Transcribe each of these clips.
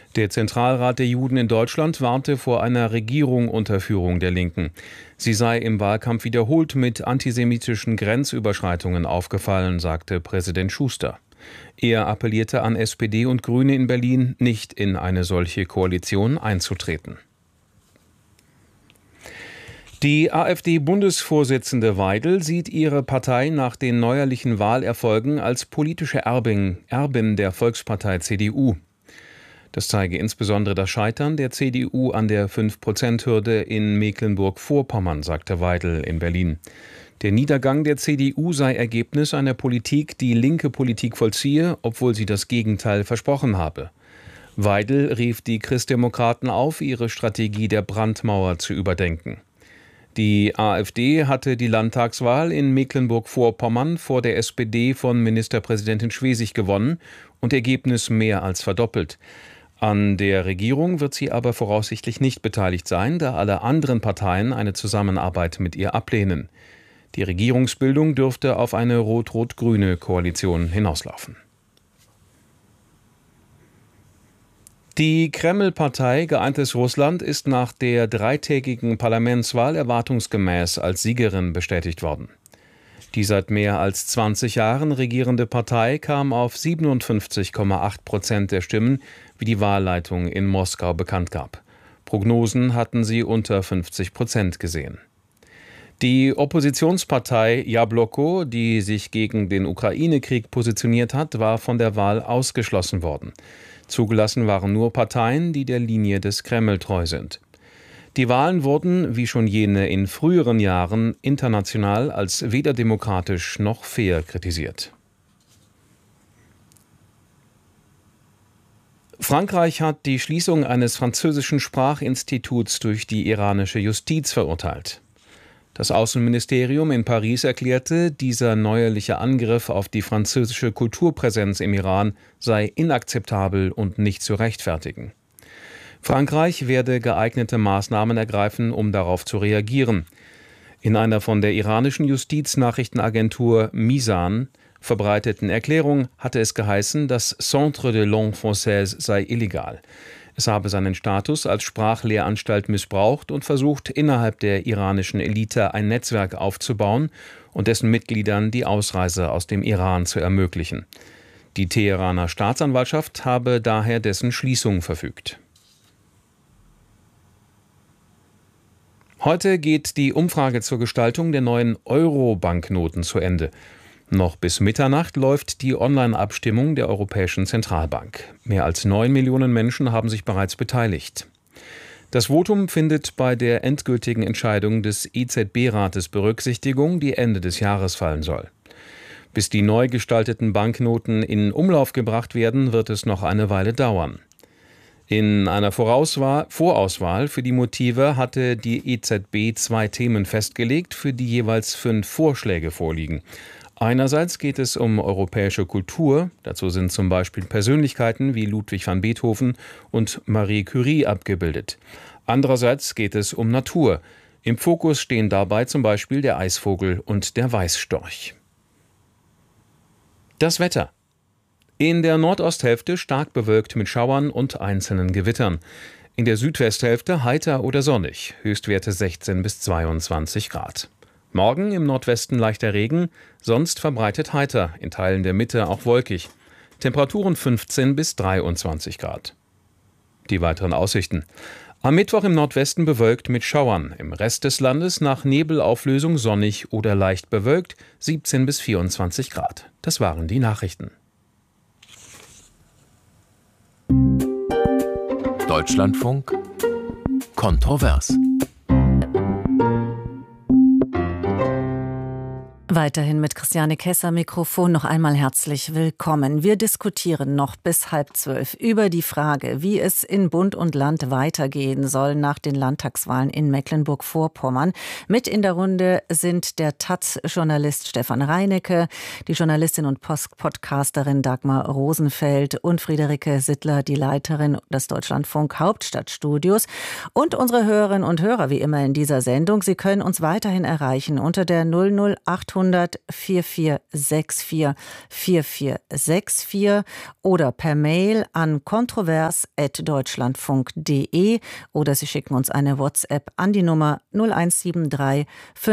Der Zentralrat der Juden in Deutschland warnte vor einer Regierung unter Führung der Linken. Sie sei im Wahlkampf wiederholt mit antisemitischen Grenzüberschreitungen aufgefallen, sagte Präsident Schuster. Er appellierte an SPD und Grüne in Berlin, nicht in eine solche Koalition einzutreten. Die AfD-Bundesvorsitzende Weidel sieht ihre Partei nach den neuerlichen Wahlerfolgen als politische Erbin der Volkspartei CDU. Das zeige insbesondere das Scheitern der CDU an der 5%-Hürde in Mecklenburg-Vorpommern, sagte Weidel in Berlin. Der Niedergang der CDU sei Ergebnis einer Politik, die linke Politik vollziehe, obwohl sie das Gegenteil versprochen habe. Weidel rief die Christdemokraten auf, ihre Strategie der Brandmauer zu überdenken. Die AfD hatte die Landtagswahl in Mecklenburg-Vorpommern vor der SPD von Ministerpräsidentin Schwesig gewonnen und Ergebnis mehr als verdoppelt. An der Regierung wird sie aber voraussichtlich nicht beteiligt sein, da alle anderen Parteien eine Zusammenarbeit mit ihr ablehnen. Die Regierungsbildung dürfte auf eine rot-rot-grüne Koalition hinauslaufen. Die Kreml-Partei Geeintes Russland ist nach der dreitägigen Parlamentswahl erwartungsgemäß als Siegerin bestätigt worden. Die seit mehr als 20 Jahren regierende Partei kam auf 57,8% der Stimmen, wie die Wahlleitung in Moskau bekannt gab. Prognosen hatten sie unter 50% gesehen. Die Oppositionspartei Jabloko, die sich gegen den Ukraine-Krieg positioniert hat, war von der Wahl ausgeschlossen worden. Zugelassen waren nur Parteien, die der Linie des Kreml treu sind. Die Wahlen wurden, wie schon jene in früheren Jahren, international als weder demokratisch noch fair kritisiert. Frankreich hat die Schließung eines französischen Sprachinstituts durch die iranische Justiz verurteilt. Das Außenministerium in Paris erklärte, dieser neuerliche Angriff auf die französische Kulturpräsenz im Iran sei inakzeptabel und nicht zu rechtfertigen. Frankreich werde geeignete Maßnahmen ergreifen, um darauf zu reagieren. In einer von der iranischen Justiznachrichtenagentur Misan verbreiteten Erklärung hatte es geheißen, das Centre de Langue Française sei illegal. Es habe seinen Status als Sprachlehranstalt missbraucht und versucht, innerhalb der iranischen Elite ein Netzwerk aufzubauen und dessen Mitgliedern die Ausreise aus dem Iran zu ermöglichen. Die Teheraner Staatsanwaltschaft habe daher dessen Schließung verfügt. Heute geht die Umfrage zur Gestaltung der neuen Euro-Banknoten zu Ende. Noch bis Mitternacht läuft die Online-Abstimmung der Europäischen Zentralbank. Mehr als 9 Millionen Menschen haben sich bereits beteiligt. Das Votum findet bei der endgültigen Entscheidung des EZB-Rates Berücksichtigung, die Ende des Jahres fallen soll. Bis die neu gestalteten Banknoten in Umlauf gebracht werden, wird es noch eine Weile dauern. In einer Vorauswahl für die Motive hatte die EZB 2 Themen festgelegt, für die jeweils 5 Vorschläge vorliegen. Einerseits geht es um europäische Kultur, dazu sind zum Beispiel Persönlichkeiten wie Ludwig van Beethoven und Marie Curie abgebildet. Andererseits geht es um Natur. Im Fokus stehen dabei zum Beispiel der Eisvogel und der Weißstorch. Das Wetter. In der Nordosthälfte stark bewölkt mit Schauern und einzelnen Gewittern. In der Südwesthälfte heiter oder sonnig, Höchstwerte 16 bis 22 Grad. Morgen im Nordwesten leichter Regen, sonst verbreitet heiter, in Teilen der Mitte auch wolkig. Temperaturen 15 bis 23 Grad. Die weiteren Aussichten. Am Mittwoch im Nordwesten bewölkt mit Schauern, im Rest des Landes nach Nebelauflösung sonnig oder leicht bewölkt, 17 bis 24 Grad. Das waren die Nachrichten. Deutschlandfunk kontrovers. Weiterhin mit Christiane Kesser Mikrofon noch einmal herzlich willkommen. Wir diskutieren noch bis 11:30 über die Frage, wie es in Bund und Land weitergehen soll nach den Landtagswahlen in Mecklenburg-Vorpommern. Mit in der Runde sind der taz-Journalist Stefan Reinecke, die Journalistin und Podcasterin Dagmar Rosenfeld und Friederike Sittler, die Leiterin des Deutschlandfunk Hauptstadtstudios und unsere Hörerinnen und Hörer wie immer in dieser Sendung. Sie können uns weiterhin erreichen unter der 00800 0800 4464 4464 oder per Mail an kontrovers@deutschlandfunk.de oder Sie schicken uns eine WhatsApp an die Nummer 0173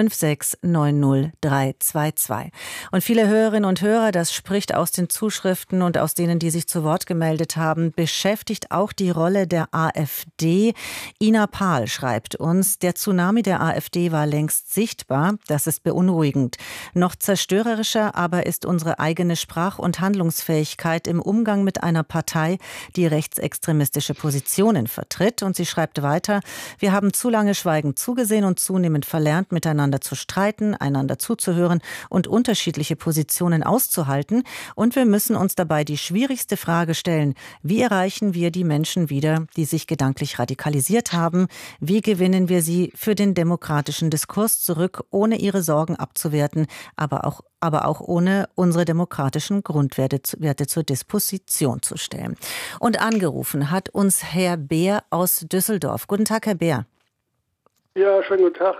5690322. Und viele Hörerinnen und Hörer, das spricht aus den Zuschriften und aus denen, die sich zu Wort gemeldet haben, beschäftigt auch die Rolle der AfD. Ina Pahl schreibt uns, der Tsunami der AfD war längst sichtbar. Das ist beunruhigend. Noch zerstörerischer aber ist unsere eigene Sprach- und Handlungsfähigkeit im Umgang mit einer Partei, die rechtsextremistische Positionen vertritt. Und sie schreibt weiter, wir haben zu lange schweigend zugesehen und zunehmend verlernt, miteinander zu streiten, einander zuzuhören und unterschiedliche Positionen auszuhalten. Und wir müssen uns dabei die schwierigste Frage stellen, wie erreichen wir die Menschen wieder, die sich gedanklich radikalisiert haben? Wie gewinnen wir sie für den demokratischen Diskurs zurück, ohne ihre Sorgen abzuwerten, aber auch ohne unsere demokratischen Grundwerte zur Disposition zu stellen? Und angerufen hat uns Herr Beer aus Düsseldorf. Guten Tag, Herr Beer. Ja, schönen guten Tag.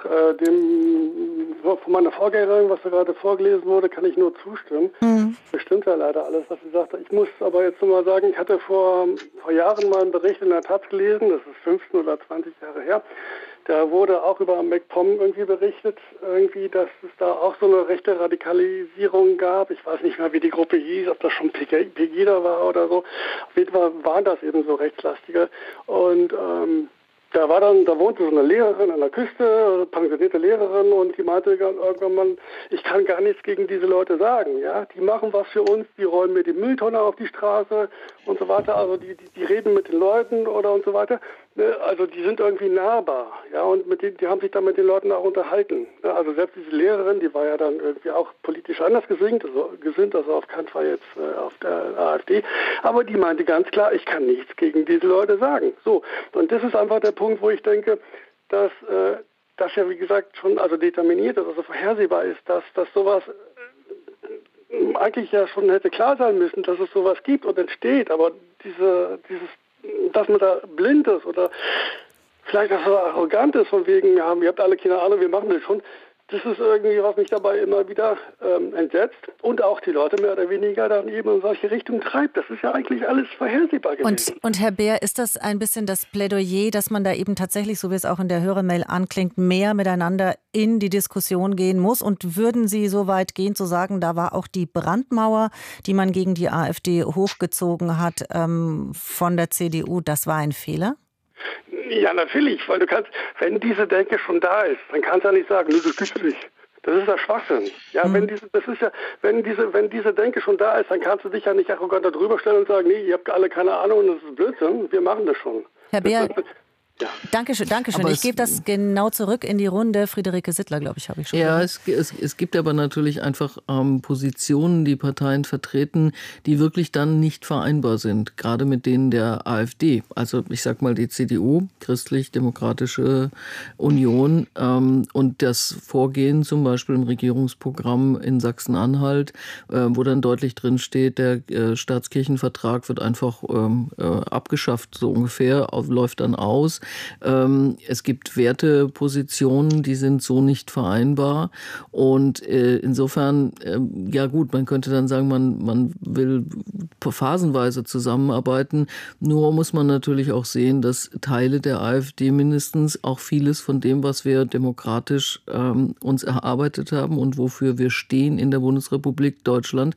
Von meiner Vorgängerin, was da gerade vorgelesen wurde, kann ich nur zustimmen. Das stimmt ja leider alles, was sie sagte. Ich muss aber jetzt nochmal sagen, ich hatte vor Jahren mal einen Bericht in der Taz gelesen, das ist 15 oder 20 Jahre her. Da wurde auch über MacPom irgendwie berichtet, dass es da auch so eine rechte Radikalisierung gab. Ich weiß nicht mehr, wie die Gruppe hieß, ob das schon Pegida war oder so. Auf jeden Fall waren das eben so Rechtslastige. Und da wohnte so eine Lehrerin an der Küste, pensionierte Lehrerin, und die meinte irgendwann mal, ich kann gar nichts gegen diese Leute sagen, ja. Die machen was für uns, die räumen mir die Mülltonne auf die Straße und so weiter, also die reden mit den Leuten und so weiter. Also die sind irgendwie nahbar, ja, und die haben sich dann mit den Leuten auch unterhalten. Also selbst diese Lehrerin, die war ja dann irgendwie auch politisch anders gesinnt, also auf keinen Fall jetzt auf der AfD, aber die meinte ganz klar, ich kann nichts gegen diese Leute sagen. So, und das ist einfach der Punkt, wo ich denke, dass das ja, wie gesagt, schon also determiniert ist, also vorhersehbar ist, dass sowas eigentlich ja schon hätte klar sein müssen, dass es sowas gibt und entsteht, aber dass man da blind ist oder vielleicht auch so arrogant ist, von wegen, ja, ihr habt alle keine Ahnung, wir machen das schon. Das ist irgendwie, was mich dabei immer wieder entsetzt und auch die Leute mehr oder weniger dann eben in solche Richtungen treibt. Das ist ja eigentlich alles vorhersehbar gewesen. Und Herr Beer, ist das ein bisschen das Plädoyer, dass man da eben tatsächlich, so wie es auch in der Hörermail anklingt, mehr miteinander in die Diskussion gehen muss? Und würden Sie so weit gehen zu sagen, da war auch die Brandmauer, die man gegen die AfD hochgezogen hat, von der CDU, das war ein Fehler? Ja, natürlich, weil du kannst, wenn diese Denke schon da ist, dann kannst du ja nicht sagen, das gibt's nicht. Das ist ja Schwachsinn. Ja, wenn diese Denke schon da ist, dann kannst du dich ja nicht arrogant da drüber stellen und sagen, nee, ihr habt alle keine Ahnung und das ist Blödsinn, wir machen das schon. Herr Beer, ja. Dankeschön. Ich gebe das genau zurück in die Runde. Friederike Sittler, glaube ich, habe ich schon gehört. Ja, es gibt aber natürlich einfach Positionen, die Parteien vertreten, die wirklich dann nicht vereinbar sind, gerade mit denen der AfD. Also ich sag mal die CDU, Christlich-Demokratische Union, und das Vorgehen zum Beispiel im Regierungsprogramm in Sachsen-Anhalt, wo dann deutlich drin steht, der Staatskirchenvertrag wird einfach abgeschafft, so ungefähr, läuft dann aus. Es gibt Wertepositionen, die sind so nicht vereinbar. Und insofern, ja gut, man könnte dann sagen, man will phasenweise zusammenarbeiten. Nur muss man natürlich auch sehen, dass Teile der AfD mindestens auch vieles von dem, was wir demokratisch uns erarbeitet haben und wofür wir stehen in der Bundesrepublik Deutschland,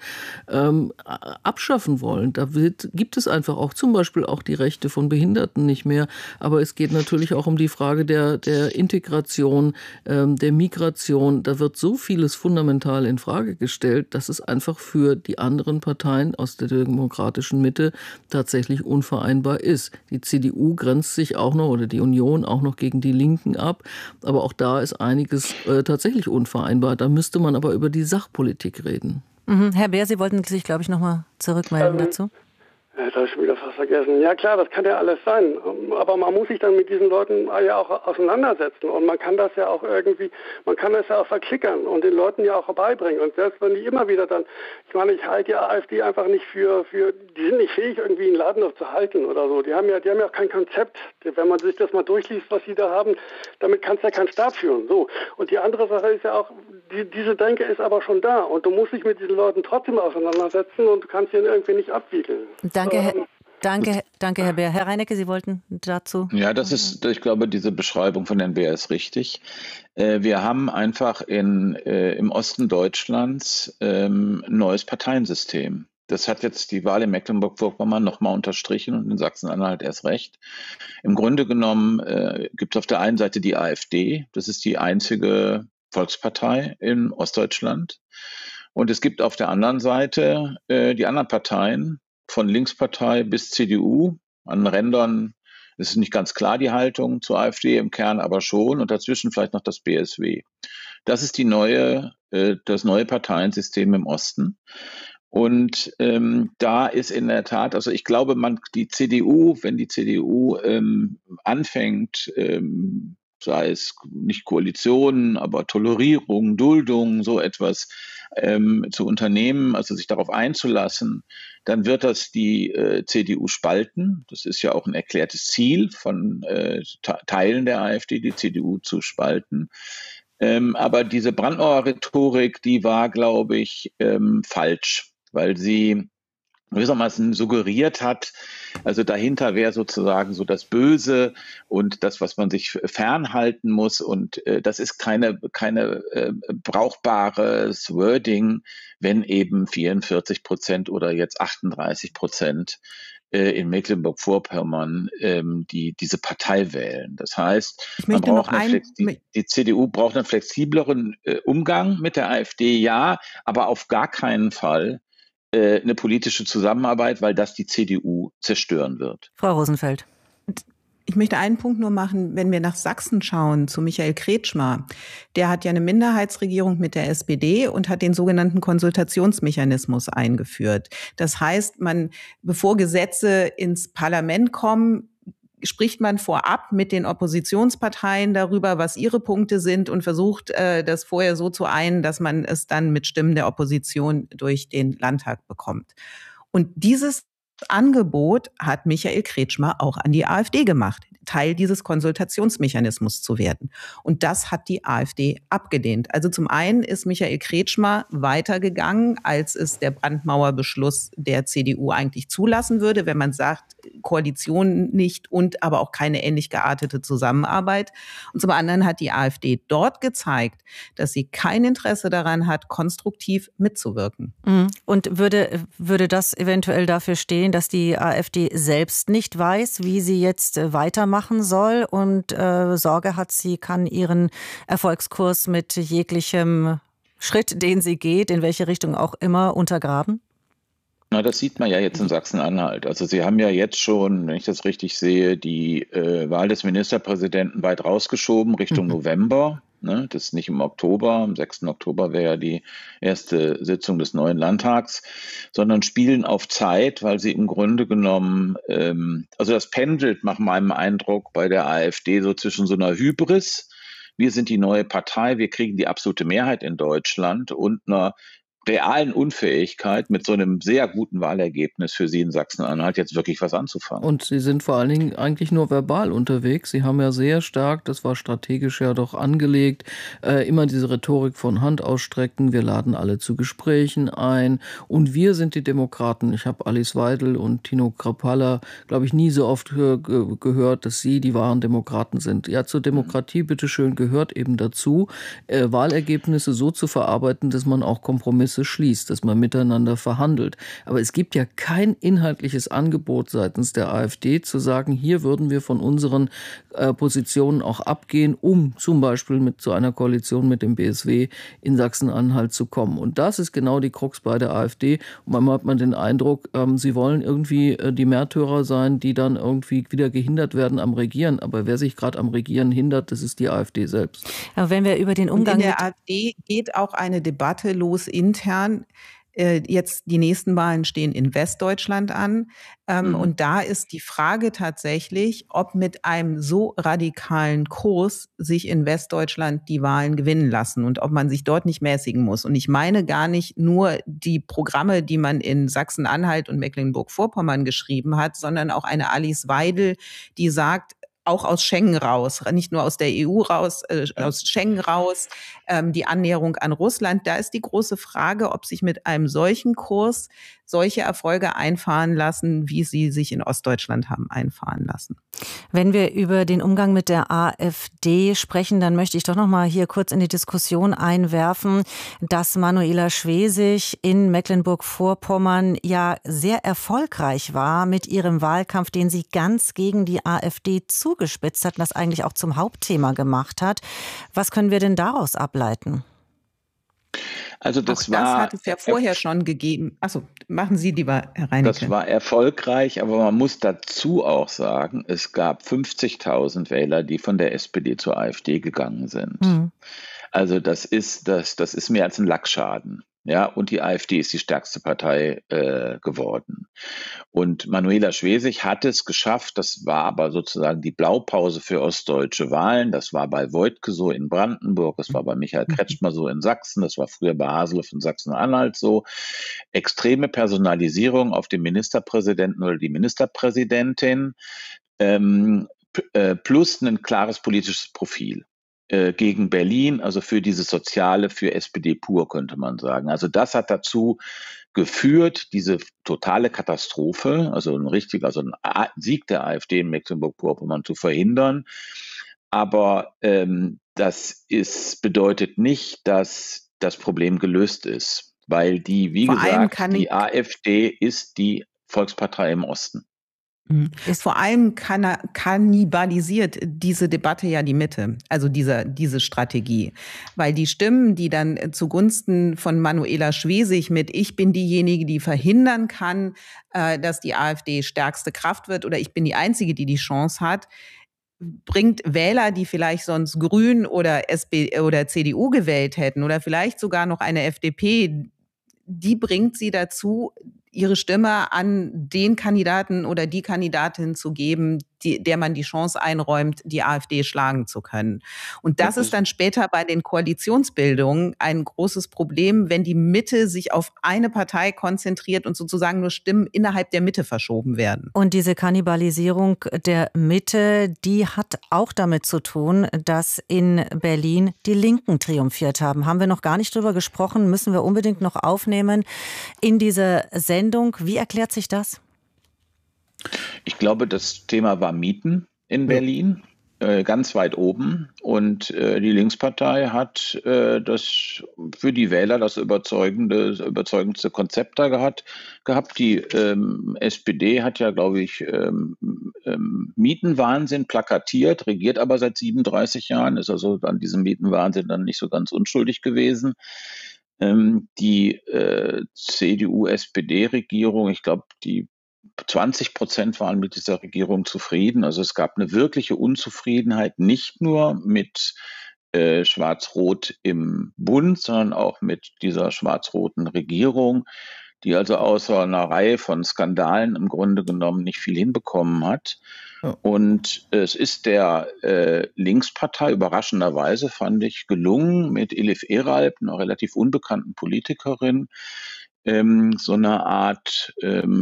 abschaffen wollen. Da gibt es einfach auch zum Beispiel auch die Rechte von Behinderten nicht mehr. Aber es geht natürlich auch um die Frage der Integration, der Migration. Da wird so vieles fundamental in Frage gestellt, dass es einfach für die anderen Parteien aus der demokratischen Mitte tatsächlich unvereinbar ist. Die CDU grenzt sich auch noch, oder die Union auch noch, gegen die Linken ab. Aber auch da ist einiges tatsächlich unvereinbar. Da müsste man aber über die Sachpolitik reden. Herr Beer, Sie wollten sich, glaube ich, noch mal zurückmelden dazu. Das habe ich schon wieder fast vergessen. Ja klar, das kann ja alles sein. Aber man muss sich dann mit diesen Leuten ja auch auseinandersetzen. Und man kann das ja auch verklickern und den Leuten ja auch beibringen. Und selbst wenn die immer wieder dann, ich meine, ich halte die AfD einfach nicht für die sind nicht fähig, irgendwie einen Laden noch zu halten oder so. Die haben ja auch kein Konzept. Wenn man sich das mal durchliest, was sie da haben, damit kannst du ja keinen Staat führen. So. Und die andere Sache ist ja auch, diese Denke ist aber schon da. Und du musst dich mit diesen Leuten trotzdem auseinandersetzen und du kannst ihn irgendwie nicht abwiegeln. Danke, Herr Beer. Herr Reinecke, Sie wollten dazu? Ja, ich glaube, diese Beschreibung von Herrn Beer ist richtig. Wir haben einfach im Osten Deutschlands ein neues Parteiensystem. Das hat jetzt die Wahl in Mecklenburg-Vorpommern nochmal unterstrichen und in Sachsen-Anhalt erst recht. Im Grunde genommen gibt es auf der einen Seite die AfD, das ist die einzige Volkspartei in Ostdeutschland. Und es gibt auf der anderen Seite die anderen Parteien, von Linkspartei bis CDU. An Rändern ist nicht ganz klar die Haltung zur AfD, im Kern aber schon. Und dazwischen vielleicht noch das BSW. Das ist das neue Parteiensystem im Osten. Und da ist in der Tat, also ich glaube, wenn die CDU anfängt, sei es nicht Koalitionen, aber Tolerierung, Duldung, so etwas zu unternehmen, also sich darauf einzulassen, dann wird das die CDU spalten. Das ist ja auch ein erklärtes Ziel von Teilen der AfD, die CDU zu spalten. Aber diese Brandmauer Rhetorik, die war, glaube ich, falsch, weil sie gewissermaßen suggeriert hat, also dahinter wäre sozusagen so das Böse und das, was man sich fernhalten muss. Und das ist keine brauchbares Wording, wenn eben 44% oder jetzt 38% in Mecklenburg-Vorpommern diese Partei wählen. Das heißt, die CDU braucht einen flexibleren Umgang mit der AfD, ja, aber auf gar keinen Fall eine politische Zusammenarbeit, weil das die CDU zerstören wird. Frau Rosenfeld. Ich möchte einen Punkt nur machen, wenn wir nach Sachsen schauen, zu Michael Kretschmer. Der hat ja eine Minderheitsregierung mit der SPD und hat den sogenannten Konsultationsmechanismus eingeführt. Das heißt, bevor Gesetze ins Parlament kommen, spricht man vorab mit den Oppositionsparteien darüber, was ihre Punkte sind und versucht, das vorher so zu einen, dass man es dann mit Stimmen der Opposition durch den Landtag bekommt. Und dieses Angebot hat Michael Kretschmer auch an die AfD gemacht, Teil dieses Konsultationsmechanismus zu werden. Und das hat die AfD abgelehnt. Also zum einen ist Michael Kretschmer weitergegangen, als es der Brandmauerbeschluss der CDU eigentlich zulassen würde, wenn man sagt, Koalition nicht und aber auch keine ähnlich geartete Zusammenarbeit. Und zum anderen hat die AfD dort gezeigt, dass sie kein Interesse daran hat, konstruktiv mitzuwirken. Und würde das eventuell dafür stehen, dass die AfD selbst nicht weiß, wie sie jetzt weitermachen soll und Sorge hat, sie kann ihren Erfolgskurs mit jeglichem Schritt, den sie geht, in welche Richtung auch immer, untergraben? Na, das sieht man ja jetzt in Sachsen-Anhalt. Also Sie haben ja jetzt schon, wenn ich das richtig sehe, die Wahl des Ministerpräsidenten weit rausgeschoben Richtung November. Ne? Das ist nicht im Oktober. Am 6. Oktober wäre ja die erste Sitzung des neuen Landtags, sondern spielen auf Zeit, weil sie im Grunde genommen, also das pendelt nach meinem Eindruck bei der AfD so zwischen so einer Hybris. Wir sind die neue Partei, wir kriegen die absolute Mehrheit in Deutschland und einer realen Unfähigkeit, mit so einem sehr guten Wahlergebnis für Sie in Sachsen-Anhalt jetzt wirklich was anzufangen. Und Sie sind vor allen Dingen eigentlich nur verbal unterwegs. Sie haben ja sehr stark, das war strategisch ja doch angelegt, immer diese Rhetorik von Hand ausstrecken, wir laden alle zu Gesprächen ein und wir sind die Demokraten. Ich habe Alice Weidel und Tino Kruppalla, glaube ich, nie so oft gehört, dass sie die wahren Demokraten sind. Ja, zur Demokratie, bitteschön, gehört eben dazu, Wahlergebnisse so zu verarbeiten, dass man auch Kompromisse schließt, dass man miteinander verhandelt. Aber es gibt ja kein inhaltliches Angebot seitens der AfD zu sagen, hier würden wir von unseren Positionen auch abgehen, um zum Beispiel zu einer Koalition mit dem BSW in Sachsen-Anhalt zu kommen. Und das ist genau die Krux bei der AfD. Und manchmal hat man den Eindruck, sie wollen irgendwie die Märtyrer sein, die dann irgendwie wieder gehindert werden am Regieren. Aber wer sich gerade am Regieren hindert, das ist die AfD selbst. Aber wenn wir über den Umgang in der AfD geht auch eine Debatte los intern, Jetzt die nächsten Wahlen stehen in Westdeutschland an. Und da ist die Frage tatsächlich, ob mit einem so radikalen Kurs sich in Westdeutschland die Wahlen gewinnen lassen und ob man sich dort nicht mäßigen muss. Und ich meine gar nicht nur die Programme, die man in Sachsen-Anhalt und Mecklenburg-Vorpommern geschrieben hat, sondern auch eine Alice Weidel, die sagt, auch aus Schengen raus, nicht nur aus der EU raus, aus Schengen raus, die Annäherung an Russland. Da ist die große Frage, ob sich mit einem solchen Kurs solche Erfolge einfahren lassen, wie sie sich in Ostdeutschland haben einfahren lassen. Wenn wir über den Umgang mit der AfD sprechen, dann möchte ich doch noch mal hier kurz in die Diskussion einwerfen, dass Manuela Schwesig in Mecklenburg-Vorpommern ja sehr erfolgreich war mit ihrem Wahlkampf, den sie ganz gegen die AfD zugespitzt hat und das eigentlich auch zum Hauptthema gemacht hat. Was können wir denn daraus ableiten? Also das hat es ja vorher schon gegeben. Achso, machen Sie lieber, Herr Reinecke. Das war erfolgreich, aber man muss dazu auch sagen, es gab 50.000 Wähler, die von der SPD zur AfD gegangen sind. Also das ist mehr als ein Lackschaden. Ja, und die AfD ist die stärkste Partei geworden. Und Manuela Schwesig hat es geschafft, das war aber sozusagen die Blaupause für ostdeutsche Wahlen. Das war bei Woidke so in Brandenburg, das war bei Michael Kretschmer so in Sachsen, das war früher bei Haseloff in Sachsen-Anhalt so. Extreme Personalisierung auf den Ministerpräsidenten oder die Ministerpräsidentin plus ein klares politisches Profil gegen Berlin, also für dieses Soziale, für SPD pur, könnte man sagen. Also das hat dazu geführt, diese totale Katastrophe, also ein Sieg der AfD in Mecklenburg-Vorpommern zu verhindern. Aber das bedeutet nicht, dass das Problem gelöst ist, weil die AfD ist die Volkspartei im Osten. Vor allem kannibalisiert diese Debatte ja die Mitte, also diese Strategie. Weil die Stimmen, die dann zugunsten von Manuela Schwesig mit "Ich bin diejenige, die verhindern kann, dass die AfD stärkste Kraft wird" oder "Ich bin die Einzige, die die Chance hat", bringt Wähler, die vielleicht sonst Grün oder SPD oder CDU gewählt hätten oder vielleicht sogar noch eine FDP, die bringt sie dazu, ihre Stimme an den Kandidaten oder die Kandidatin zu geben, der man die Chance einräumt, die AfD schlagen zu können. Und das ist dann später bei den Koalitionsbildungen ein großes Problem, wenn die Mitte sich auf eine Partei konzentriert und sozusagen nur Stimmen innerhalb der Mitte verschoben werden. Und diese Kannibalisierung der Mitte, die hat auch damit zu tun, dass in Berlin die Linken triumphiert haben. Haben wir noch gar nicht drüber gesprochen, müssen wir unbedingt noch aufnehmen in dieser Sendung. Wie erklärt sich das? Ich glaube, das Thema war Mieten in Berlin, ganz weit oben. Und die Linkspartei hat das für die Wähler das überzeugendste Konzept da gehabt. Die SPD hat ja, glaube ich, Mietenwahnsinn plakatiert, regiert aber seit 37 Jahren, ist also an diesem Mietenwahnsinn dann nicht so ganz unschuldig gewesen. Die CDU-SPD-Regierung, ich glaube, die 20% waren mit dieser Regierung zufrieden. Also es gab eine wirkliche Unzufriedenheit, nicht nur mit Schwarz-Rot im Bund, sondern auch mit dieser schwarz-roten Regierung, die also außer einer Reihe von Skandalen im Grunde genommen nicht viel hinbekommen hat. Ja. Und es ist der Linkspartei überraschenderweise, fand ich, gelungen, mit Elif Eralp, einer relativ unbekannten Politikerin, so eine Art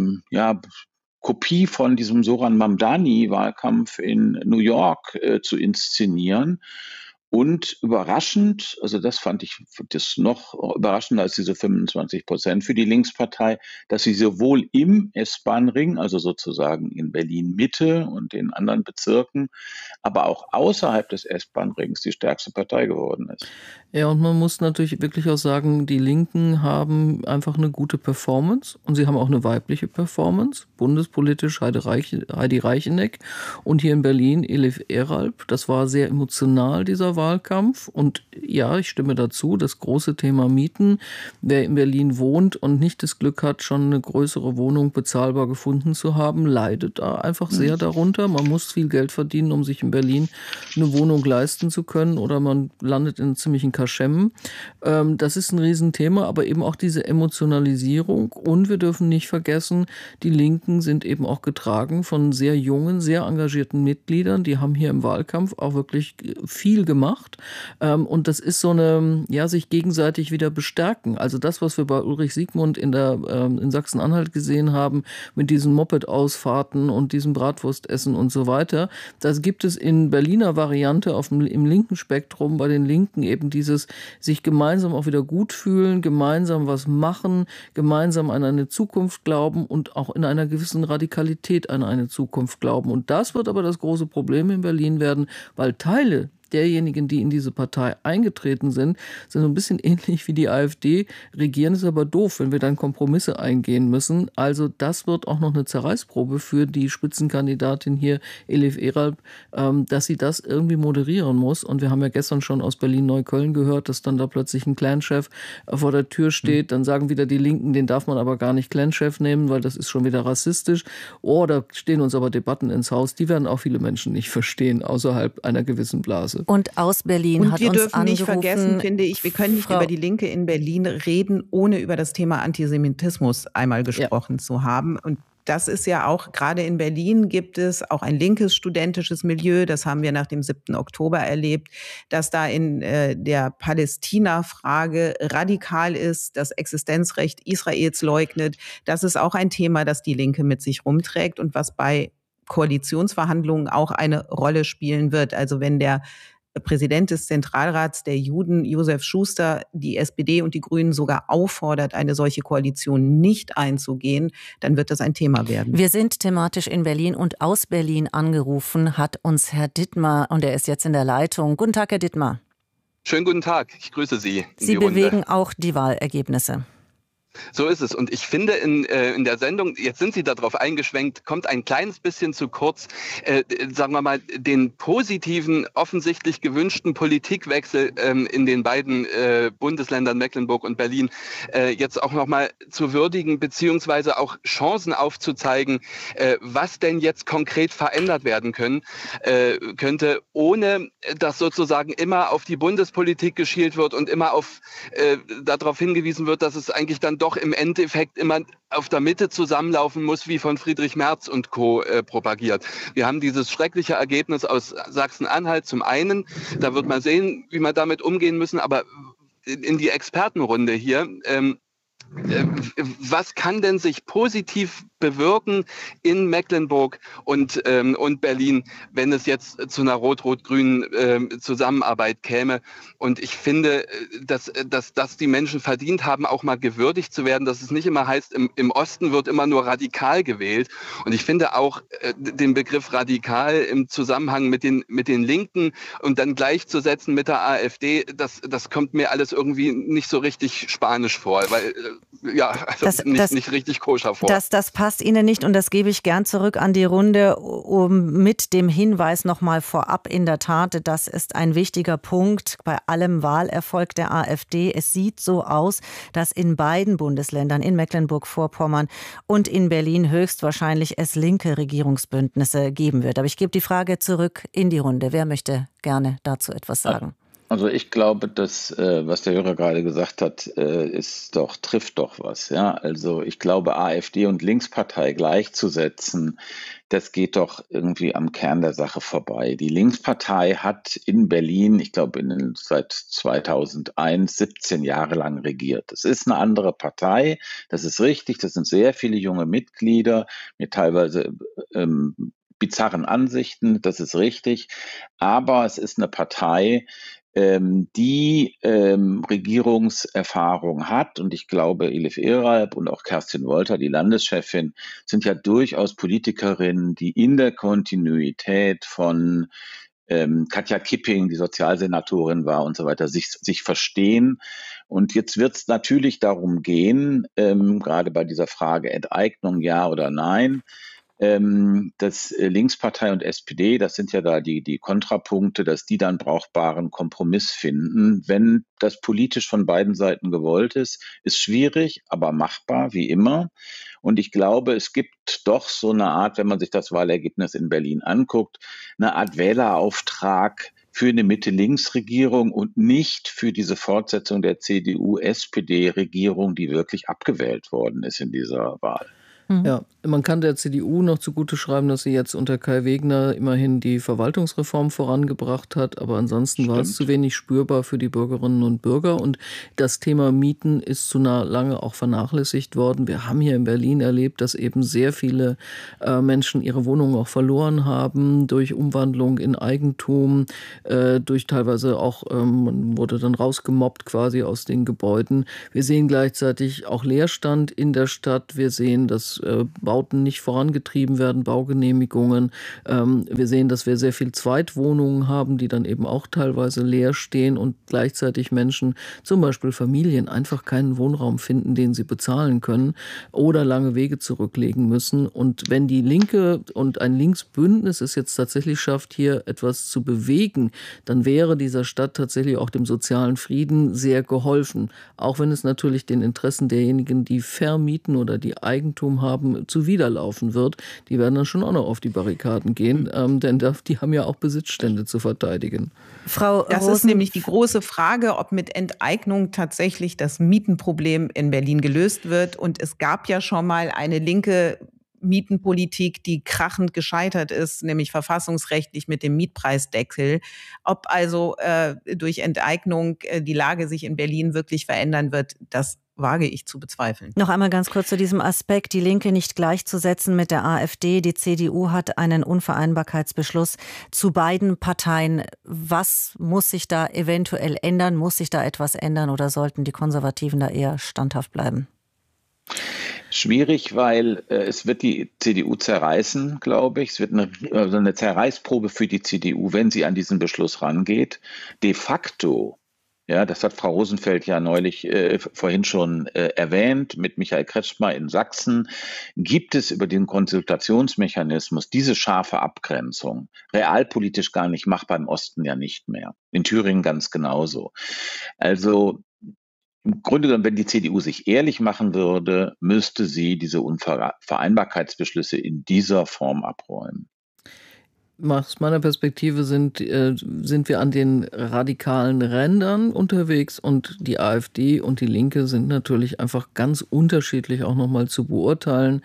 Kopie von diesem Sohran Mamdani-Wahlkampf in New York zu inszenieren. Und überraschend, also das fand ich das noch überraschender als diese 25% für die Linkspartei, dass sie sowohl im S-Bahn-Ring, also sozusagen in Berlin-Mitte und den anderen Bezirken, aber auch außerhalb des S-Bahn-Rings die stärkste Partei geworden ist. Ja, und man muss natürlich wirklich auch sagen, die Linken haben einfach eine gute Performance und sie haben auch eine weibliche Performance. Bundespolitisch Heidi Reicheneck und hier in Berlin Elif Eralp. Das war sehr emotional, dieser Wahlkampf. Und ja, ich stimme dazu, das große Thema Mieten. Wer in Berlin wohnt und nicht das Glück hat, schon eine größere Wohnung bezahlbar gefunden zu haben, leidet da einfach sehr darunter. Man muss viel Geld verdienen, um sich in Berlin eine Wohnung leisten zu können, oder man landet in ziemlichen Kaschemmen. Das ist ein Riesenthema, aber eben auch diese Emotionalisierung. Und wir dürfen nicht vergessen, die Linken sind eben auch getragen von sehr jungen, sehr engagierten Mitgliedern. Die haben hier im Wahlkampf auch wirklich viel gemacht. Und das ist so eine, ja, sich gegenseitig wieder bestärken. Also das, was wir bei Ulrich Siegmund in Sachsen-Anhalt gesehen haben, mit diesen Moped-Ausfahrten und diesem Bratwurstessen und so weiter, das gibt es in Berliner Variante im linken Spektrum, bei den Linken eben dieses sich gemeinsam auch wieder gut fühlen, gemeinsam was machen, gemeinsam an eine Zukunft glauben und auch in einer gewissen Radikalität an eine Zukunft glauben. Und das wird aber das große Problem in Berlin werden, weil Teile derjenigen, die in diese Partei eingetreten sind so ein bisschen ähnlich wie die AfD. Regieren ist aber doof, wenn wir dann Kompromisse eingehen müssen. Also das wird auch noch eine Zerreißprobe für die Spitzenkandidatin hier, Elif Eralp, dass sie das irgendwie moderieren muss. Und wir haben ja gestern schon aus Berlin-Neukölln gehört, dass dann da plötzlich ein Clanchef vor der Tür steht. Dann sagen wieder die Linken, den darf man aber gar nicht Clanchef nehmen, weil das ist schon wieder rassistisch. Oh, da stehen uns aber Debatten ins Haus. Die werden auch viele Menschen nicht verstehen, außerhalb einer gewissen Blase. Und aus Berlin hat uns angerufen. Und wir dürfen nicht vergessen, finde ich, wir können nicht über die Linke in Berlin reden, ohne über das Thema Antisemitismus einmal gesprochen zu haben. Und das ist ja auch, gerade in Berlin gibt es auch ein linkes studentisches Milieu, das haben wir nach dem 7. Oktober erlebt, das da in der Palästina-Frage radikal ist, das Existenzrecht Israels leugnet. Das ist auch ein Thema, das die Linke mit sich rumträgt und was bei Koalitionsverhandlungen auch eine Rolle spielen wird. Also wenn der Präsident des Zentralrats der Juden, Josef Schuster, die SPD und die Grünen sogar auffordert, eine solche Koalition nicht einzugehen, dann wird das ein Thema werden. Wir sind thematisch in Berlin und aus Berlin angerufen hat uns Herr Dittmar und er ist jetzt in der Leitung. Guten Tag, Herr Dittmar. Schönen guten Tag, ich grüße Sie. Sie bewegen auch die Wahlergebnisse. So ist es. Und ich finde, in der Sendung, jetzt sind Sie darauf eingeschwenkt, kommt ein kleines bisschen zu kurz, sagen wir mal, den positiven, offensichtlich gewünschten Politikwechsel in den beiden Bundesländern Mecklenburg und Berlin jetzt auch nochmal zu würdigen, beziehungsweise auch Chancen aufzuzeigen, was denn jetzt konkret verändert werden könnte, ohne dass sozusagen immer auf die Bundespolitik geschielt wird und immer darauf hingewiesen wird, dass es eigentlich dann doch im Endeffekt immer auf der Mitte zusammenlaufen muss, wie von Friedrich Merz und Co. Propagiert. Wir haben dieses schreckliche Ergebnis aus Sachsen-Anhalt zum einen. Da wird man sehen, wie wir damit umgehen müssen. Aber in die Expertenrunde hier, was kann denn sich positiv bewirken in Mecklenburg und Berlin, wenn es jetzt zu einer rot-rot-grünen Zusammenarbeit käme? Und ich finde, dass die Menschen verdient haben, auch mal gewürdigt zu werden, dass es nicht immer heißt, im Osten wird immer nur radikal gewählt. Und ich finde auch den Begriff radikal im Zusammenhang mit den Linken und dann gleichzusetzen mit der AfD, das kommt mir alles irgendwie nicht so richtig spanisch vor, weil nicht richtig koscher vor. Das passt Ihnen nicht und das gebe ich gern zurück an die Runde, mit dem Hinweis nochmal vorab. In der Tat, das ist ein wichtiger Punkt bei allem Wahlerfolg der AfD. Es sieht so aus, dass in beiden Bundesländern, in Mecklenburg-Vorpommern und in Berlin höchstwahrscheinlich es linke Regierungsbündnisse geben wird. Aber ich gebe die Frage zurück in die Runde. Wer möchte gerne dazu etwas sagen? Also ich glaube, dass was der Hörer gerade gesagt hat, trifft doch was. Ja, also ich glaube, AfD und Linkspartei gleichzusetzen, das geht doch irgendwie am Kern der Sache vorbei. Die Linkspartei hat in Berlin, ich glaube seit 2001, 17 Jahre lang regiert. Das ist eine andere Partei, das ist richtig, das sind sehr viele junge Mitglieder mit teilweise bizarren Ansichten, das ist richtig, aber es ist eine Partei, die Regierungserfahrung hat. Und ich glaube, Elif Eralp und auch Kerstin Wolter, die Landeschefin, sind ja durchaus Politikerinnen, die in der Kontinuität von Katja Kipping, die Sozialsenatorin war und so weiter, sich verstehen. Und jetzt wird es natürlich darum gehen, gerade bei dieser Frage Enteignung, ja oder nein, dass Linkspartei und SPD, das sind ja da die Kontrapunkte, dass die dann brauchbaren Kompromiss finden. Wenn das politisch von beiden Seiten gewollt ist schwierig, aber machbar, wie immer. Und ich glaube, es gibt doch so eine Art, wenn man sich das Wahlergebnis in Berlin anguckt, eine Art Wählerauftrag für eine Mitte-Links-Regierung und nicht für diese Fortsetzung der CDU-SPD-Regierung, die wirklich abgewählt worden ist in dieser Wahl. Ja, man kann der CDU noch zugute schreiben, dass sie jetzt unter Kai Wegner immerhin die Verwaltungsreform vorangebracht hat, aber ansonsten war es zu wenig spürbar für die Bürgerinnen und Bürger und das Thema Mieten ist zu lange auch vernachlässigt worden. Wir haben hier in Berlin erlebt, dass eben sehr viele Menschen ihre Wohnungen auch verloren haben durch Umwandlung in Eigentum, durch teilweise auch, man wurde dann rausgemobbt quasi aus den Gebäuden. Wir sehen gleichzeitig auch Leerstand in der Stadt. Wir sehen, dass Bauten nicht vorangetrieben werden, Baugenehmigungen. Wir sehen, dass wir sehr viel Zweitwohnungen haben, die dann eben auch teilweise leer stehen und gleichzeitig Menschen, zum Beispiel Familien, einfach keinen Wohnraum finden, den sie bezahlen können oder lange Wege zurücklegen müssen. Und wenn die Linke und ein Linksbündnis es jetzt tatsächlich schafft, hier etwas zu bewegen, dann wäre dieser Stadt tatsächlich auch dem sozialen Frieden sehr geholfen. Auch wenn es natürlich den Interessen derjenigen, die vermieten oder die Eigentum haben, zuwiderlaufen wird. Die werden dann schon auch noch auf die Barrikaden gehen, denn die haben ja auch Besitzstände zu verteidigen. Frau Rosen, das ist nämlich die große Frage, ob mit Enteignung tatsächlich das Mietenproblem in Berlin gelöst wird. Und es gab ja schon mal eine linke Mietenpolitik, die krachend gescheitert ist, nämlich verfassungsrechtlich mit dem Mietpreisdeckel. Ob also durch Enteignung die Lage sich in Berlin wirklich verändern wird, das wage ich zu bezweifeln. Noch einmal ganz kurz zu diesem Aspekt, die Linke nicht gleichzusetzen mit der AfD. Die CDU hat einen Unvereinbarkeitsbeschluss zu beiden Parteien. Was muss sich da eventuell ändern? Muss sich da etwas ändern oder sollten die Konservativen da eher standhaft bleiben? Schwierig, weil es wird die CDU zerreißen, glaube ich. Es wird eine Zerreißprobe für die CDU, wenn sie an diesen Beschluss rangeht. De facto, ja, das hat Frau Rosenfeld ja neulich vorhin schon erwähnt, mit Michael Kretschmer in Sachsen, gibt es über den Konsultationsmechanismus diese scharfe Abgrenzung. Realpolitisch gar nicht machbar, im Osten ja nicht mehr. In Thüringen ganz genauso. Also im Grunde genommen, wenn die CDU sich ehrlich machen würde, müsste sie diese Unvereinbarkeitsbeschlüsse in dieser Form abräumen. Aus meiner Perspektive sind wir an den radikalen Rändern unterwegs und die AfD und die Linke sind natürlich einfach ganz unterschiedlich auch nochmal zu beurteilen.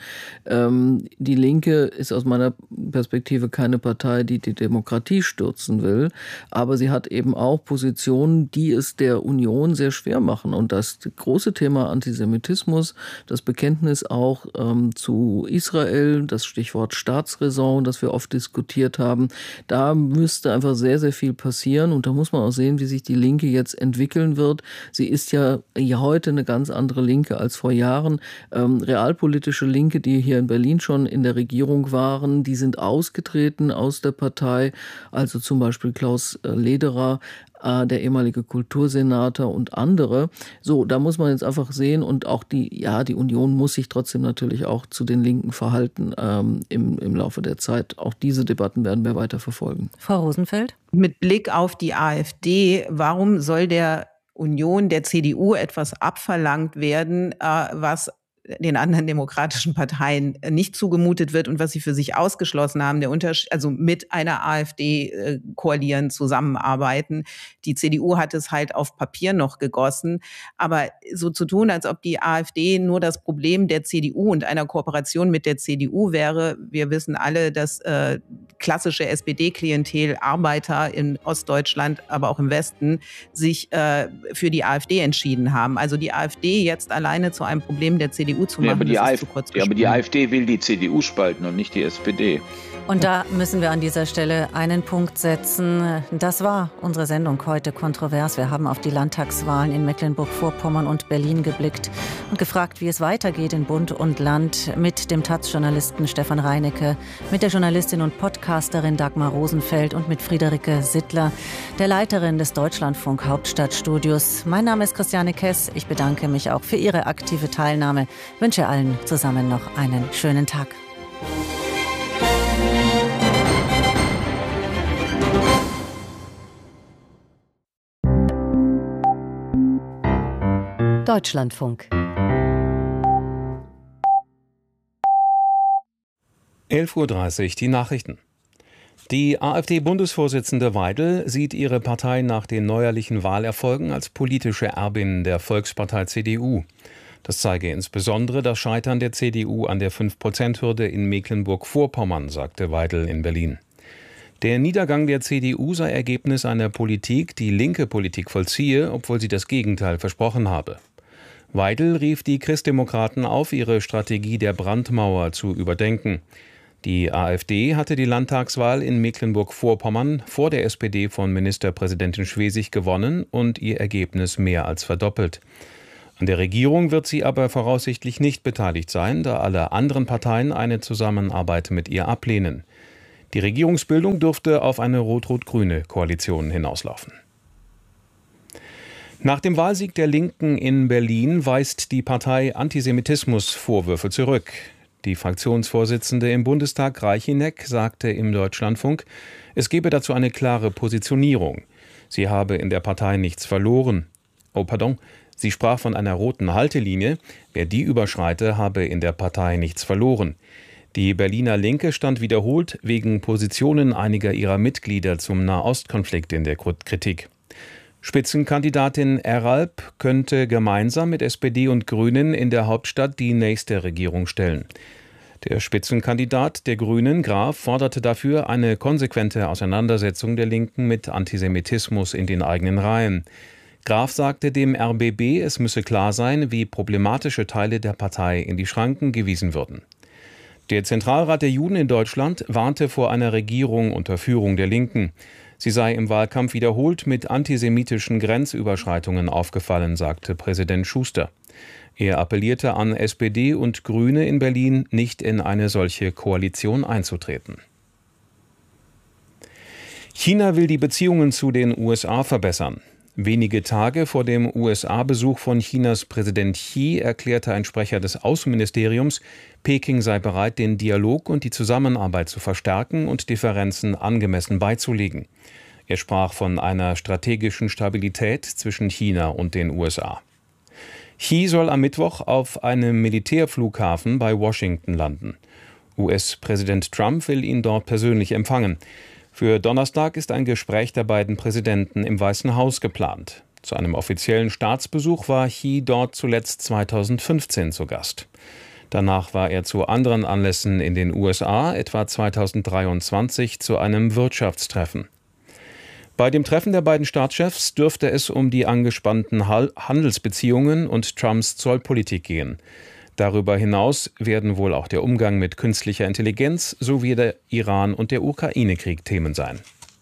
Die Linke ist aus meiner Perspektive keine Partei, die die Demokratie stürzen will, aber sie hat eben auch Positionen, die es der Union sehr schwer machen. Und das große Thema Antisemitismus, das Bekenntnis auch zu Israel, das Stichwort Staatsräson, das wir oft diskutiert haben, da müsste einfach sehr, sehr viel passieren und da muss man auch sehen, wie sich die Linke jetzt entwickeln wird. Sie ist ja heute eine ganz andere Linke als vor Jahren. Realpolitische Linke, die hier in Berlin schon in der Regierung waren, die sind ausgetreten aus der Partei, also zum Beispiel Klaus Lederer, der ehemalige Kultursenator und andere. So, da muss man jetzt einfach sehen und auch die Union muss sich trotzdem natürlich auch zu den Linken verhalten im Laufe der Zeit. Auch diese Debatten werden wir weiter verfolgen. Frau Rosenfeld? Mit Blick auf die AfD, warum soll der Union, der CDU etwas abverlangt werden, was den anderen demokratischen Parteien nicht zugemutet wird und was sie für sich ausgeschlossen haben, also mit einer AfD koalieren, zusammenarbeiten. Die CDU hat es halt auf Papier noch gegossen, aber so zu tun, als ob die AfD nur das Problem der CDU und einer Kooperation mit der CDU wäre. Wir wissen alle, dass klassische SPD-Klientel, Arbeiter in Ostdeutschland, aber auch im Westen, sich für die AfD entschieden haben. Also die AfD jetzt alleine zu einem Problem der CDU zu machen, aber die AfD will die CDU spalten und nicht die SPD. Und da müssen wir an dieser Stelle einen Punkt setzen. Das war unsere Sendung heute kontrovers. Wir haben auf die Landtagswahlen in Mecklenburg-Vorpommern und Berlin geblickt und gefragt, wie es weitergeht in Bund und Land mit dem taz-Journalisten Stefan Reinecke, mit der Journalistin und Podcasterin Dagmar Rosenfeld und mit Friederike Sittler, der Leiterin des Deutschlandfunk Hauptstadtstudios. Mein Name ist Christiane Kess. Ich bedanke mich auch für Ihre aktive Teilnahme. Ich wünsche allen zusammen noch einen schönen Tag. Deutschlandfunk. 11:30 Uhr, die Nachrichten. Die AfD-Bundesvorsitzende Weidel sieht ihre Partei nach den neuerlichen Wahlerfolgen als politische Erbin der Volkspartei CDU. Das zeige insbesondere das Scheitern der CDU an der 5%-Hürde in Mecklenburg-Vorpommern, sagte Weidel in Berlin. Der Niedergang der CDU sei Ergebnis einer Politik, die linke Politik vollziehe, obwohl sie das Gegenteil versprochen habe. Weidel rief die Christdemokraten auf, ihre Strategie der Brandmauer zu überdenken. Die AfD hatte die Landtagswahl in Mecklenburg-Vorpommern vor der SPD von Ministerpräsidentin Schwesig gewonnen und ihr Ergebnis mehr als verdoppelt. An der Regierung wird sie aber voraussichtlich nicht beteiligt sein, da alle anderen Parteien eine Zusammenarbeit mit ihr ablehnen. Die Regierungsbildung dürfte auf eine rot-rot-grüne Koalition hinauslaufen. Nach dem Wahlsieg der Linken in Berlin weist die Partei Antisemitismusvorwürfe zurück. Die Fraktionsvorsitzende im Bundestag, Reicheneck, sagte im Deutschlandfunk, es gebe dazu eine klare Positionierung. Sie habe in der Partei nichts verloren. Sie sprach von einer roten Haltelinie. Wer die überschreite, habe in der Partei nichts verloren. Die Berliner Linke stand wiederholt wegen Positionen einiger ihrer Mitglieder zum Nahostkonflikt in der Kritik. Spitzenkandidatin Eralp könnte gemeinsam mit SPD und Grünen in der Hauptstadt die nächste Regierung stellen. Der Spitzenkandidat der Grünen, Graf, forderte dafür eine konsequente Auseinandersetzung der Linken mit Antisemitismus in den eigenen Reihen. Graf sagte dem RBB, es müsse klar sein, wie problematische Teile der Partei in die Schranken gewiesen würden. Der Zentralrat der Juden in Deutschland warnte vor einer Regierung unter Führung der Linken. Sie sei im Wahlkampf wiederholt mit antisemitischen Grenzüberschreitungen aufgefallen, sagte Präsident Schuster. Er appellierte an SPD und Grüne in Berlin, nicht in eine solche Koalition einzutreten. China will die Beziehungen zu den USA verbessern. Wenige Tage vor dem USA-Besuch von Chinas Präsident Xi erklärte ein Sprecher des Außenministeriums, Peking sei bereit, den Dialog und die Zusammenarbeit zu verstärken und Differenzen angemessen beizulegen. Er sprach von einer strategischen Stabilität zwischen China und den USA. Xi soll am Mittwoch auf einem Militärflughafen bei Washington landen. US-Präsident Trump will ihn dort persönlich empfangen. Für Donnerstag ist ein Gespräch der beiden Präsidenten im Weißen Haus geplant. Zu einem offiziellen Staatsbesuch war Xi dort zuletzt 2015 zu Gast. Danach war er zu anderen Anlässen in den USA, etwa 2023 zu einem Wirtschaftstreffen. Bei dem Treffen der beiden Staatschefs dürfte es um die angespannten Handelsbeziehungen und Trumps Zollpolitik gehen. Darüber hinaus werden wohl auch der Umgang mit künstlicher Intelligenz sowie der Iran- und der Ukraine-Krieg Themen sein.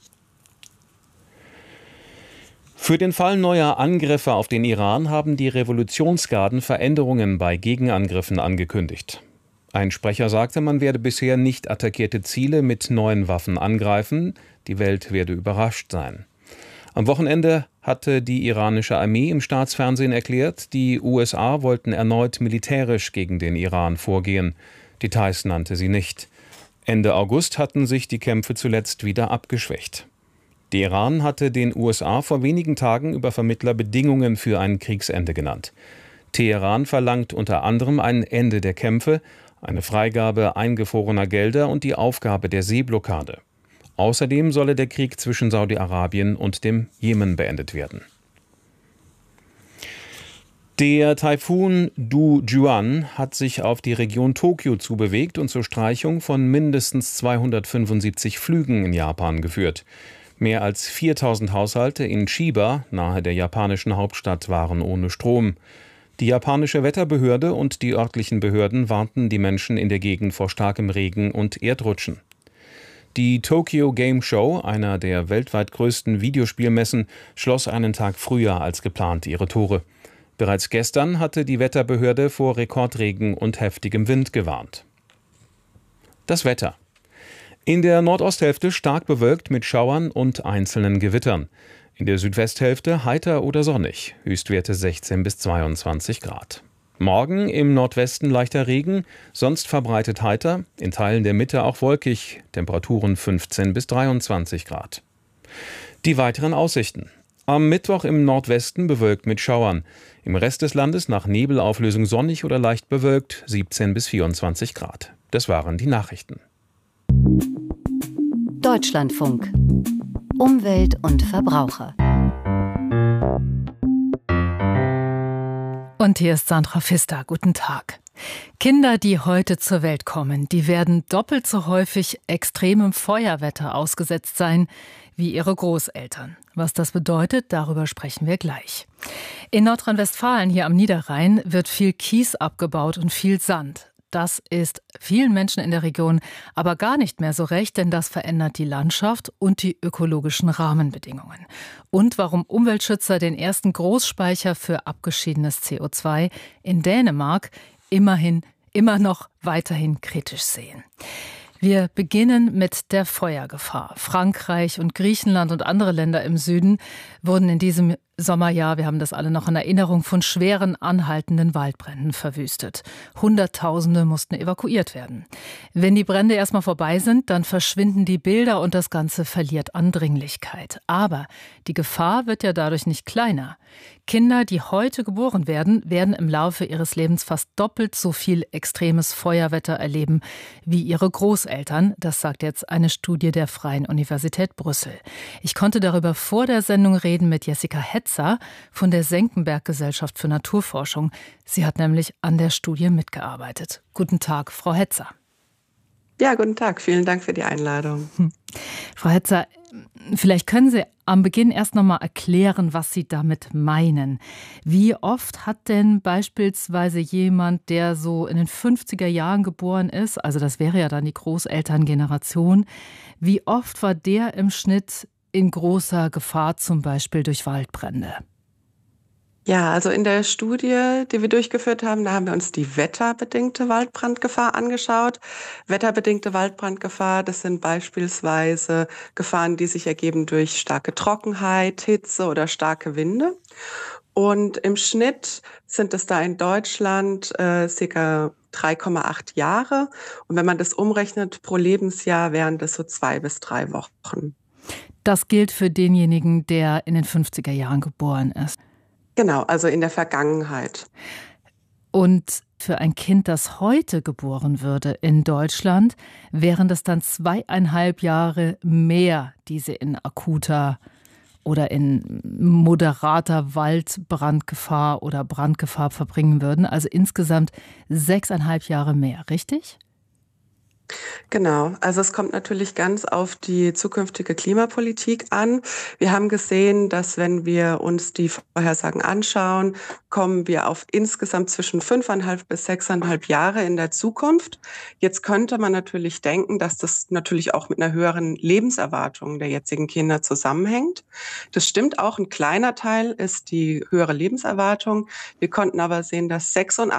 Für den Fall neuer Angriffe auf den Iran haben die Revolutionsgarden Veränderungen bei Gegenangriffen angekündigt. Ein Sprecher sagte, man werde bisher nicht attackierte Ziele mit neuen Waffen angreifen, die Welt werde überrascht sein. Am Wochenende hatte die iranische Armee im Staatsfernsehen erklärt, die USA wollten erneut militärisch gegen den Iran vorgehen. Details nannte sie nicht. Ende August hatten sich die Kämpfe zuletzt wieder abgeschwächt. Der Iran hatte den USA vor wenigen Tagen über Vermittler Bedingungen für ein Kriegsende genannt. Teheran verlangt unter anderem ein Ende der Kämpfe, eine Freigabe eingefrorener Gelder und die Aufgabe der Seeblockade. Außerdem solle der Krieg zwischen Saudi-Arabien und dem Jemen beendet werden. Der Taifun Du-Juan hat sich auf die Region Tokio zubewegt und zur Streichung von mindestens 275 Flügen in Japan geführt. Mehr als 4000 Haushalte in Chiba, nahe der japanischen Hauptstadt, waren ohne Strom. Die japanische Wetterbehörde und die örtlichen Behörden warnten die Menschen in der Gegend vor starkem Regen und Erdrutschen. Die Tokyo Game Show, einer der weltweit größten Videospielmessen, schloss einen Tag früher als geplant ihre Tore. Bereits gestern hatte die Wetterbehörde vor Rekordregen und heftigem Wind gewarnt. Das Wetter. In der Nordosthälfte stark bewölkt mit Schauern und einzelnen Gewittern. In der Südwesthälfte heiter oder sonnig, Höchstwerte 16 bis 22 Grad. Morgen im Nordwesten leichter Regen, sonst verbreitet heiter, in Teilen der Mitte auch wolkig, Temperaturen 15 bis 23 Grad. Die weiteren Aussichten. Am Mittwoch im Nordwesten bewölkt mit Schauern. Im Rest des Landes nach Nebelauflösung sonnig oder leicht bewölkt, 17 bis 24 Grad. Das waren die Nachrichten. Deutschlandfunk. Umwelt und Verbraucher. Und hier ist Sandra Pfister. Guten Tag. Kinder, die heute zur Welt kommen, die werden doppelt so häufig extremem Feuerwetter ausgesetzt sein wie ihre Großeltern. Was das bedeutet, darüber sprechen wir gleich. In Nordrhein-Westfalen, hier am Niederrhein, wird viel Kies abgebaut und viel Sand. Das ist vielen Menschen in der Region aber gar nicht mehr so recht, denn das verändert die Landschaft und die ökologischen Rahmenbedingungen. Und warum Umweltschützer den ersten Großspeicher für abgeschiedenes CO2 in Dänemark immer noch weiterhin kritisch sehen. Wir beginnen mit der Feuergefahr. Frankreich und Griechenland und andere Länder im Süden wurden in diesem Sommerjahr, wir haben das alle noch in Erinnerung, von schweren anhaltenden Waldbränden verwüstet. Hunderttausende mussten evakuiert werden. Wenn die Brände erstmal vorbei sind, dann verschwinden die Bilder und das Ganze verliert an Dringlichkeit. Aber die Gefahr wird ja dadurch nicht kleiner. Kinder, die heute geboren werden, werden im Laufe ihres Lebens fast doppelt so viel extremes Feuerwetter erleben wie ihre Großeltern. Das sagt jetzt eine Studie der Freien Universität Brüssel. Ich konnte darüber vor der Sendung reden mit Jessica Hetzer von der Senckenberg-Gesellschaft für Naturforschung. Sie hat nämlich an der Studie mitgearbeitet. Guten Tag, Frau Hetzer. Ja, guten Tag. Vielen Dank für die Einladung. Frau Hetzer, vielleicht können Sie am Beginn erst noch mal erklären, was Sie damit meinen. Wie oft hat denn beispielsweise jemand, der so in den 50er Jahren geboren ist, also das wäre ja dann die Großelterngeneration, wie oft war der im Schnitt in großer Gefahr, zum Beispiel durch Waldbrände? Ja, also in der Studie, die wir durchgeführt haben, da haben wir uns die wetterbedingte Waldbrandgefahr angeschaut. Wetterbedingte Waldbrandgefahr, das sind beispielsweise Gefahren, die sich ergeben durch starke Trockenheit, Hitze oder starke Winde. Und im Schnitt sind es da in Deutschland ca. 3,8 Jahre. Und wenn man das umrechnet pro Lebensjahr, wären das so 2 bis 3 Wochen. Das gilt für denjenigen, der in den 50er Jahren geboren ist. Genau, also in der Vergangenheit. Und für ein Kind, das heute geboren würde in Deutschland, wären das dann 2,5 Jahre mehr, die sie in akuter oder in moderater Waldbrandgefahr oder Brandgefahr verbringen würden. Also insgesamt 6,5 Jahre mehr, richtig? Genau, also es kommt natürlich ganz auf die zukünftige Klimapolitik an. Wir haben gesehen, dass wenn wir uns die Vorhersagen anschauen, kommen wir auf insgesamt zwischen 5,5 bis 6,5 Jahre in der Zukunft. Jetzt könnte man natürlich denken, dass das natürlich auch mit einer höheren Lebenserwartung der jetzigen Kinder zusammenhängt. Das stimmt auch, ein kleiner Teil ist die höhere Lebenserwartung. Wir konnten aber sehen, dass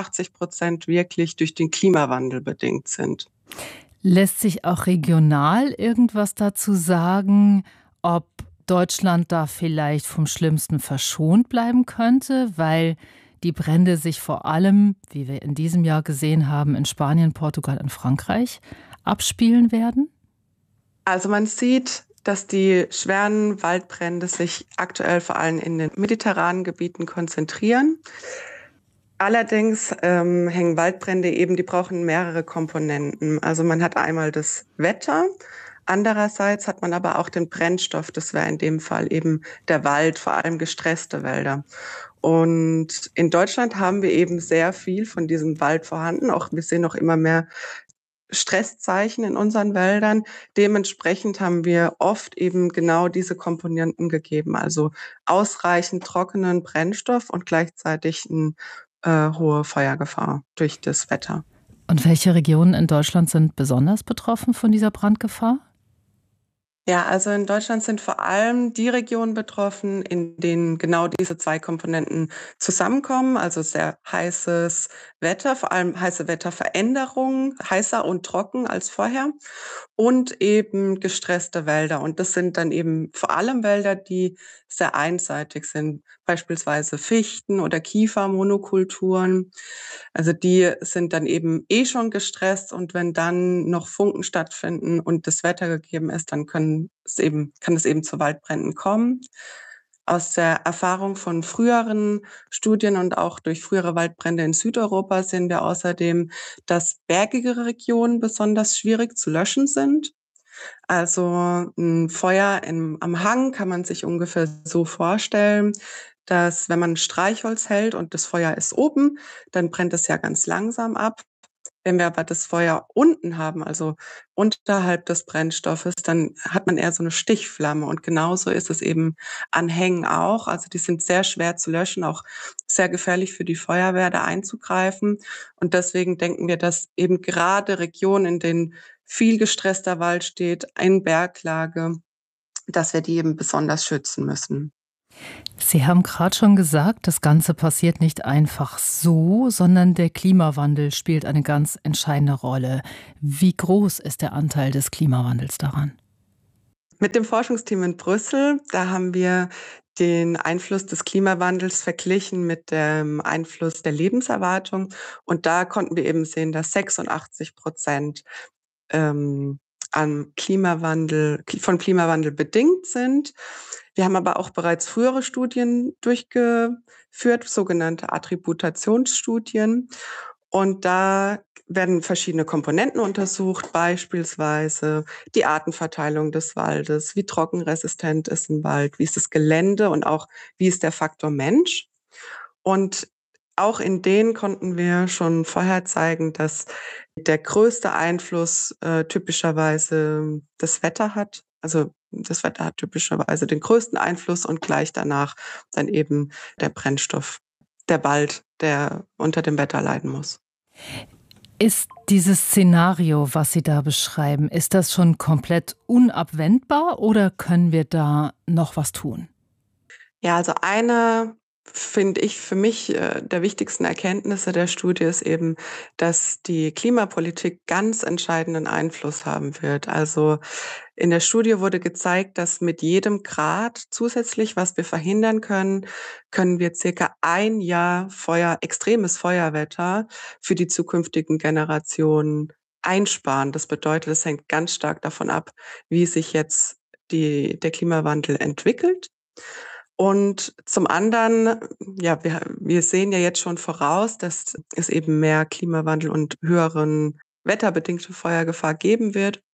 86% wirklich durch den Klimawandel bedingt sind. Lässt sich auch regional irgendwas dazu sagen, ob Deutschland da vielleicht vom Schlimmsten verschont bleiben könnte, weil die Brände sich vor allem, wie wir in diesem Jahr gesehen haben, in Spanien, Portugal und Frankreich abspielen werden? Also man sieht, dass die schweren Waldbrände sich aktuell vor allem in den mediterranen Gebieten konzentrieren. Allerdings hängen Waldbrände eben, die brauchen mehrere Komponenten. Also man hat einmal das Wetter, andererseits hat man aber auch den Brennstoff, das wäre in dem Fall eben der Wald, vor allem gestresste Wälder. Und in Deutschland haben wir eben sehr viel von diesem Wald vorhanden, auch wir sehen noch immer mehr Stresszeichen in unseren Wäldern. Dementsprechend haben wir oft eben genau diese Komponenten gegeben, also ausreichend trockenen Brennstoff und gleichzeitig ein hohe Feuergefahr durch das Wetter. Und welche Regionen in Deutschland sind besonders betroffen von dieser Brandgefahr? Ja, also in Deutschland sind vor allem die Regionen betroffen, in denen genau diese 2 Komponenten zusammenkommen. Also sehr heißes Wetter, vor allem heiße Wetterveränderungen, heißer und trocken als vorher. Und eben gestresste Wälder. Und das sind dann eben vor allem Wälder, die sehr einseitig sind. Beispielsweise Fichten oder Kiefermonokulturen. Also die sind dann eben schon gestresst. Und wenn dann noch Funken stattfinden und das Wetter gegeben ist, dann kann es eben zu Waldbränden kommen. Aus der Erfahrung von früheren Studien und auch durch frühere Waldbrände in Südeuropa sehen wir außerdem, dass bergige Regionen besonders schwierig zu löschen sind. Also ein Feuer am Hang kann man sich ungefähr so vorstellen, dass wenn man Streichholz hält und das Feuer ist oben, dann brennt es ja ganz langsam ab. Wenn wir aber das Feuer unten haben, also unterhalb des Brennstoffes, dann hat man eher so eine Stichflamme. Und genauso ist es eben an Hängen auch. Also die sind sehr schwer zu löschen, auch sehr gefährlich für die Feuerwehr, da einzugreifen. Und deswegen denken wir, dass eben gerade Regionen, in denen viel gestresster Wald steht, in Berglage, dass wir die eben besonders schützen müssen. Sie haben gerade schon gesagt, das Ganze passiert nicht einfach so, sondern der Klimawandel spielt eine ganz entscheidende Rolle. Wie groß ist der Anteil des Klimawandels daran? Mit dem Forschungsteam in Brüssel, da haben wir den Einfluss des Klimawandels verglichen mit dem Einfluss der Lebenserwartung. Und da konnten wir eben sehen, dass 86% von Klimawandel bedingt sind. Wir haben aber auch bereits frühere Studien durchgeführt, sogenannte Attributationsstudien. Und da werden verschiedene Komponenten untersucht, beispielsweise die Artenverteilung des Waldes, wie trockenresistent ist ein Wald, wie ist das Gelände und auch wie ist der Faktor Mensch. Und auch in denen konnten wir schon vorher zeigen, dass der größte Einfluss typischerweise das Wetter hat. Also das Wetter hat typischerweise den größten Einfluss und gleich danach dann eben der Brennstoff, der Wald, der unter dem Wetter leiden muss. Ist dieses Szenario, was Sie da beschreiben, ist das schon komplett unabwendbar oder können wir da noch was tun? Ja, also eine, finde ich, für mich der wichtigsten Erkenntnisse der Studie ist eben, dass die Klimapolitik ganz entscheidenden Einfluss haben wird. Also in der Studie wurde gezeigt, dass mit jedem Grad zusätzlich, was wir verhindern können, können wir circa ein Jahr extremes Feuerwetter für die zukünftigen Generationen einsparen. Das bedeutet, es hängt ganz stark davon ab, wie sich jetzt der Klimawandel entwickelt. Und zum anderen, ja, wir sehen ja jetzt schon voraus, dass es eben mehr Klimawandel und höheren wetterbedingte Feuergefahr geben wird.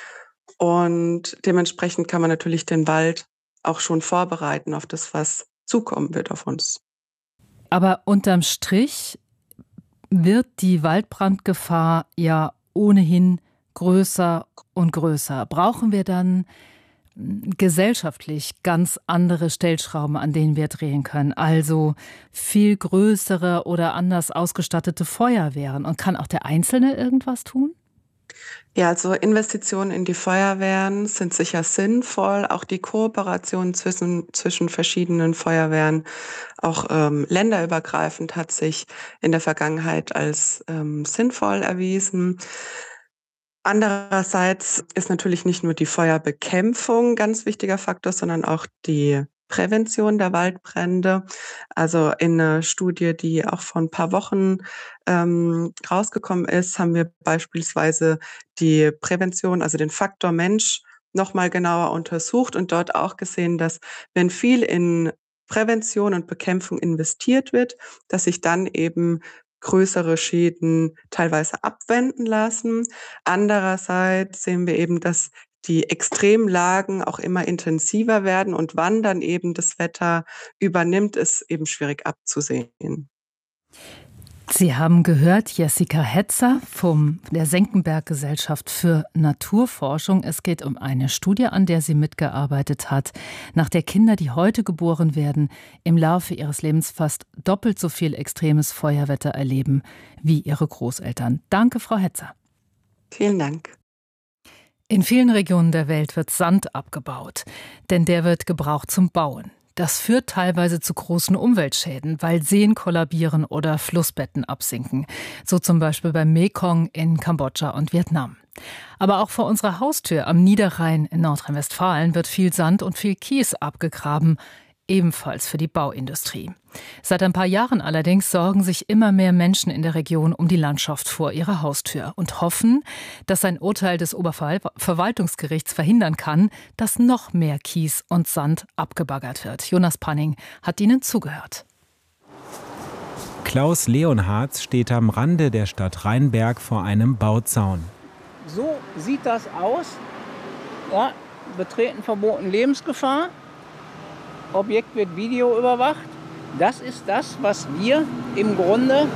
Und dementsprechend kann man natürlich den Wald auch schon vorbereiten auf das, was zukommen wird auf uns. Aber unterm Strich wird die Waldbrandgefahr ja ohnehin größer und größer. Brauchen wir dann gesellschaftlich ganz andere Stellschrauben, an denen wir drehen können? Also viel größere oder anders ausgestattete Feuerwehren. Und kann auch der Einzelne irgendwas tun? Ja, also Investitionen in die Feuerwehren sind sicher sinnvoll. Auch die Kooperation zwischen verschiedenen Feuerwehren, auch länderübergreifend, hat sich in der Vergangenheit als sinnvoll erwiesen. Andererseits ist natürlich nicht nur die Feuerbekämpfung ein ganz wichtiger Faktor, sondern auch die Prävention der Waldbrände. Also in einer Studie, die auch vor ein paar Wochen rausgekommen ist, haben wir beispielsweise die Prävention, also den Faktor Mensch, nochmal genauer untersucht und dort auch gesehen, dass wenn viel in Prävention und Bekämpfung investiert wird, dass sich dann eben größere Schäden teilweise abwenden lassen. Andererseits sehen wir eben, dass die Extremlagen auch immer intensiver werden und wann dann eben das Wetter übernimmt, ist eben schwierig abzusehen. Sie haben gehört, Jessica Hetzer von der Senckenberg-Gesellschaft für Naturforschung. Es geht um eine Studie, an der sie mitgearbeitet hat, nach der Kinder, die heute geboren werden, im Laufe ihres Lebens fast doppelt so viel extremes Feuerwetter erleben wie ihre Großeltern. Danke, Frau Hetzer. Vielen Dank. In vielen Regionen der Welt wird Sand abgebaut, denn der wird gebraucht zum Bauen. Das führt teilweise zu großen Umweltschäden, weil Seen kollabieren oder Flussbetten absinken. So zum Beispiel beim Mekong in Kambodscha und Vietnam. Aber auch vor unserer Haustür am Niederrhein in Nordrhein-Westfalen wird viel Sand und viel Kies abgegraben. ebenfalls für die Bauindustrie. Seit ein paar Jahren allerdings sorgen sich immer mehr Menschen in der Region um die Landschaft vor ihrer Haustür und hoffen, dass ein Urteil des Oberverwaltungsgerichts verhindern kann, dass noch mehr Kies und Sand abgebaggert wird. Jonas Panning hat ihnen zugehört. Klaus Leonhardt steht am Rande der Stadt Rheinberg vor einem Bauzaun. So sieht das aus. Ja, Betreten verboten, Lebensgefahr. Objekt wird videoüberwacht. Das ist das, was wir im Grunde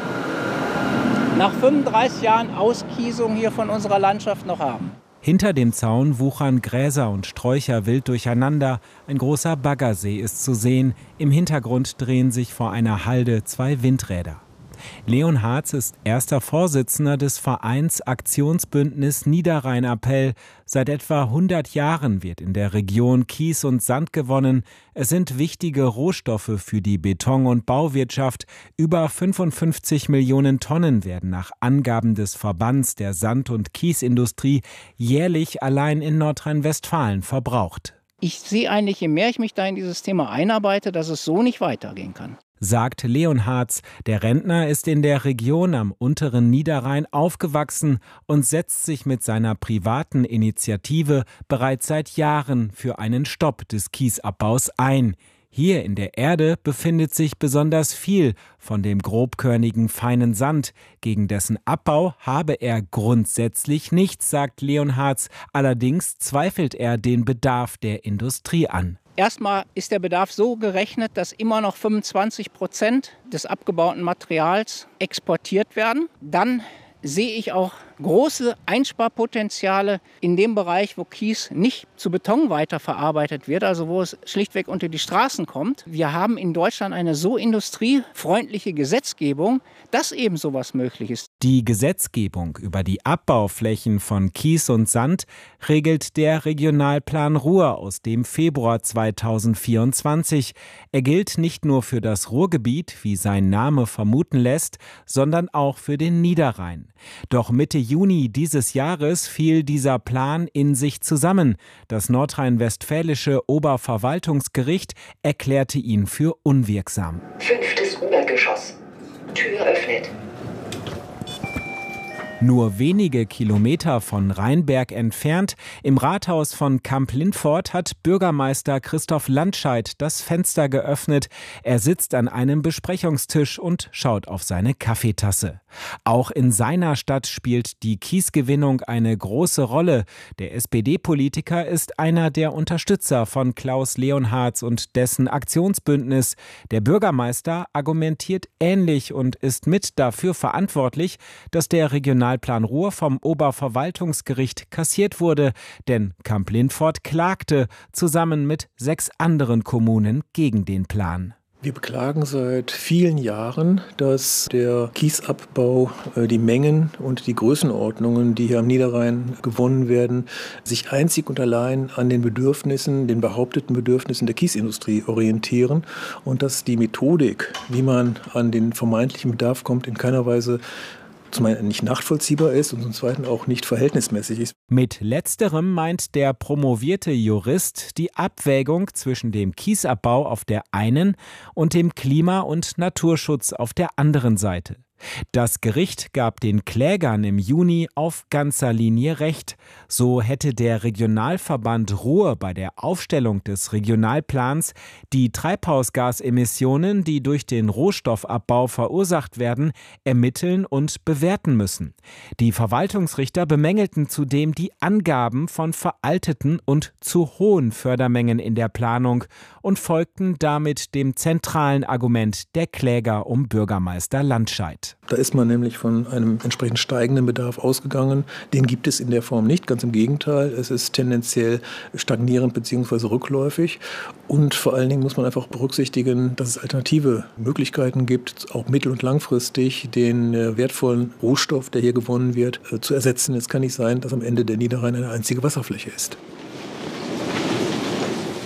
nach 35 Jahren Auskiesung hier von unserer Landschaft noch haben. Hinter dem Zaun wuchern Gräser und Sträucher wild durcheinander. Ein großer Baggersee ist zu sehen. Im Hintergrund drehen sich vor einer Halde 2 Windräder. Leonhardt ist erster Vorsitzender des Vereins Aktionsbündnis Niederrhein-Appell. Seit etwa 100 Jahren wird in der Region Kies und Sand gewonnen. Es sind wichtige Rohstoffe für die Beton- und Bauwirtschaft. Über 55 Millionen Tonnen werden nach Angaben des Verbands der Sand- und Kiesindustrie jährlich allein in Nordrhein-Westfalen verbraucht. Ich sehe eigentlich, je mehr ich mich da in dieses Thema einarbeite, dass es so nicht weitergehen kann, sagt Leonhardt. Der Rentner ist in der Region am unteren Niederrhein aufgewachsen und setzt sich mit seiner privaten Initiative bereits seit Jahren für einen Stopp des Kiesabbaus ein. Hier in der Erde befindet sich besonders viel von dem grobkörnigen feinen Sand. Gegen dessen Abbau habe er grundsätzlich nichts, sagt Leonhardt. Allerdings zweifelt er den Bedarf der Industrie an. Erstmal ist der Bedarf so gerechnet, dass immer noch 25% des abgebauten Materials exportiert werden. Dann sehe ich auch große Einsparpotenziale in dem Bereich, wo Kies nicht zu Beton weiterverarbeitet wird, also wo es schlichtweg unter die Straßen kommt. Wir haben in Deutschland eine so industriefreundliche Gesetzgebung, dass eben sowas möglich ist. Die Gesetzgebung über die Abbauflächen von Kies und Sand regelt der Regionalplan Ruhr aus dem Februar 2024. Er gilt nicht nur für das Ruhrgebiet, wie sein Name vermuten lässt, sondern auch für den Niederrhein. Doch Mitte Juni dieses Jahres fiel dieser Plan in sich zusammen. Das nordrhein-westfälische Oberverwaltungsgericht erklärte ihn für unwirksam. 5. Obergeschoss. Tür öffnet. Nur wenige Kilometer von Rheinberg entfernt, im Rathaus von Kamp-Lindfort, hat Bürgermeister Christoph Landscheid das Fenster geöffnet. Er sitzt an einem Besprechungstisch und schaut auf seine Kaffeetasse. Auch in seiner Stadt spielt die Kiesgewinnung eine große Rolle. Der SPD-Politiker ist einer der Unterstützer von Klaus Leonhardt und dessen Aktionsbündnis. Der Bürgermeister argumentiert ähnlich und ist mit dafür verantwortlich, dass der Regionalplan Ruhr vom Oberverwaltungsgericht kassiert wurde, denn Kamp-Lindfort klagte zusammen mit 6 anderen Kommunen gegen den Plan. Wir beklagen seit vielen Jahren, dass der Kiesabbau, die Mengen und die Größenordnungen, die hier am Niederrhein gewonnen werden, sich einzig und allein an den Bedürfnissen, den behaupteten Bedürfnissen der Kiesindustrie orientieren und dass die Methodik, wie man an den vermeintlichen Bedarf kommt, in keiner Weise zum einen nicht nachvollziehbar ist und zum Zweiten auch nicht verhältnismäßig ist. Mit letzterem meint der promovierte Jurist die Abwägung zwischen dem Kiesabbau auf der einen und dem Klima- und Naturschutz auf der anderen Seite. Das Gericht gab den Klägern im Juni auf ganzer Linie Recht. So hätte der Regionalverband Ruhr bei der Aufstellung des Regionalplans die Treibhausgasemissionen, die durch den Rohstoffabbau verursacht werden, ermitteln und bewerten müssen. Die Verwaltungsrichter bemängelten zudem die Angaben von veralteten und zu hohen Fördermengen in der Planung und folgten damit dem zentralen Argument der Kläger um Bürgermeister Landscheid. Da ist man nämlich von einem entsprechend steigenden Bedarf ausgegangen. Den gibt es in der Form nicht, ganz im Gegenteil. Es ist tendenziell stagnierend bzw. rückläufig. Und vor allen Dingen muss man einfach berücksichtigen, dass es alternative Möglichkeiten gibt, auch mittel- und langfristig den wertvollen Rohstoff, der hier gewonnen wird, zu ersetzen. Es kann nicht sein, dass am Ende der Niederrhein eine einzige Wasserfläche ist.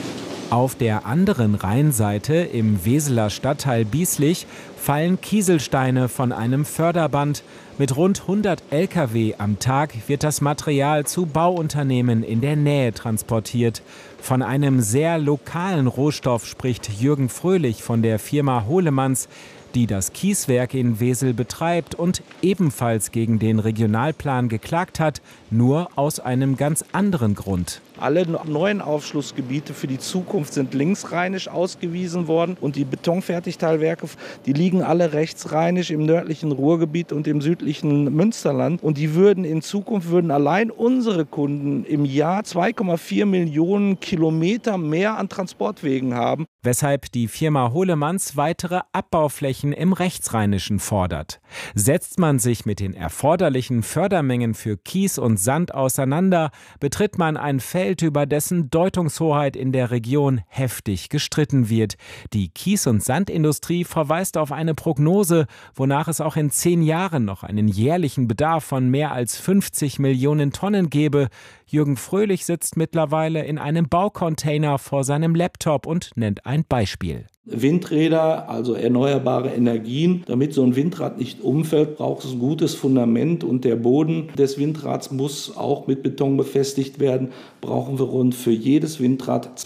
Auf der anderen Rheinseite, im Weseler Stadtteil Bieslich, fallen Kieselsteine von einem Förderband. Mit rund 100 Lkw am Tag wird das Material zu Bauunternehmen in der Nähe transportiert. Von einem sehr lokalen Rohstoff spricht Jürgen Fröhlich von der Firma Hohlemanns, die das Kieswerk in Wesel betreibt und ebenfalls gegen den Regionalplan geklagt hat, nur aus einem ganz anderen Grund. Alle neuen Aufschlussgebiete für die Zukunft sind linksrheinisch ausgewiesen worden und die Betonfertigteilwerke, die liegen alle rechtsrheinisch im nördlichen Ruhrgebiet und im südlichen Münsterland. Und die würden in Zukunft, allein unsere Kunden im Jahr 2,4 Millionen Kilometer mehr an Transportwegen haben. Weshalb die Firma Hohlemanns weitere Abbauflächen im Rechtsrheinischen fordert. Setzt man sich mit den erforderlichen Fördermengen für Kies und Sand auseinander, betritt man ein Feld, über dessen Deutungshoheit in der Region heftig gestritten wird. Die Kies- und Sandindustrie verweist auf eine Prognose, wonach es auch in 10 Jahren noch einen jährlichen Bedarf von mehr als 50 Millionen Tonnen gebe. Jürgen Fröhlich sitzt mittlerweile in einem Baucontainer vor seinem Laptop und nennt ein Beispiel. Windräder, also erneuerbare Energien. Damit so ein Windrad nicht umfällt, braucht es ein gutes Fundament und der Boden des Windrads muss auch mit Beton befestigt werden. Brauchen wir rund für jedes Windrad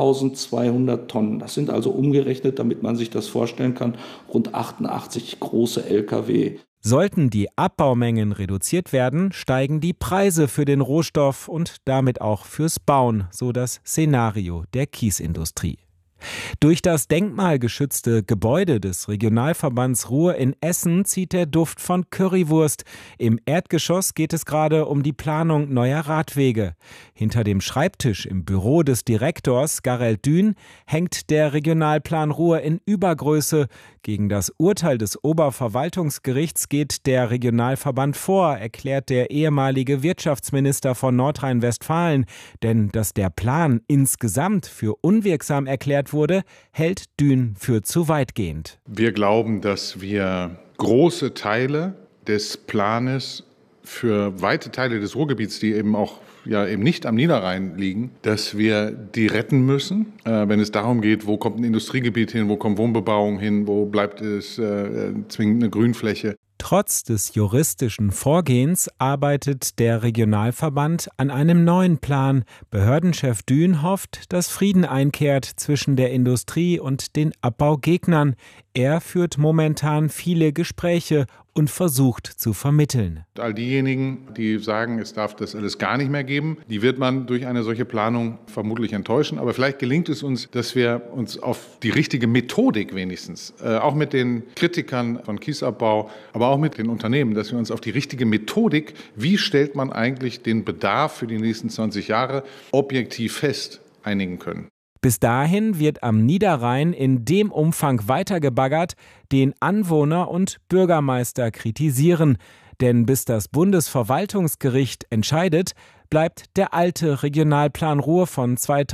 2200 Tonnen. Das sind also umgerechnet, damit man sich das vorstellen kann, rund 88 große Lkw. Sollten die Abbaumengen reduziert werden, steigen die Preise für den Rohstoff und damit auch fürs Bauen, so das Szenario der Kiesindustrie. Durch das denkmalgeschützte Gebäude des Regionalverbands Ruhr in Essen zieht der Duft von Currywurst. Im Erdgeschoss geht es gerade um die Planung neuer Radwege. Hinter dem Schreibtisch im Büro des Direktors Garel Dün hängt der Regionalplan Ruhr in Übergröße. Gegen das Urteil des Oberverwaltungsgerichts geht der Regionalverband vor, erklärt der ehemalige Wirtschaftsminister von Nordrhein-Westfalen. Denn dass der Plan insgesamt für unwirksam erklärt wurde, hält Dün für zu weitgehend. Wir glauben, dass wir große Teile des Planes für weite Teile des Ruhrgebiets, die eben auch eben nicht am Niederrhein liegen, dass wir die retten müssen, wenn es darum geht, wo kommt ein Industriegebiet hin, wo kommt Wohnbebauung hin, wo bleibt es zwingend eine Grünfläche. Trotz des juristischen Vorgehens arbeitet der Regionalverband an einem neuen Plan. Behördenchef Dün hofft, dass Frieden einkehrt zwischen der Industrie und den Abbaugegnern. Er führt momentan viele Gespräche und versucht zu vermitteln. All diejenigen, die sagen, es darf das alles gar nicht mehr geben, die wird man durch eine solche Planung vermutlich enttäuschen. Aber vielleicht gelingt es uns, dass wir uns auf die richtige Methodik wenigstens, auch mit den Kritikern von Kiesabbau, aber auch mit den Unternehmen, dass wir uns auf die richtige Methodik, wie stellt man eigentlich den Bedarf für die nächsten 20 Jahre objektiv fest, einigen können. Bis dahin wird am Niederrhein in dem Umfang weitergebaggert, den Anwohner und Bürgermeister kritisieren. Denn bis das Bundesverwaltungsgericht entscheidet, bleibt der alte Regionalplan Ruhr von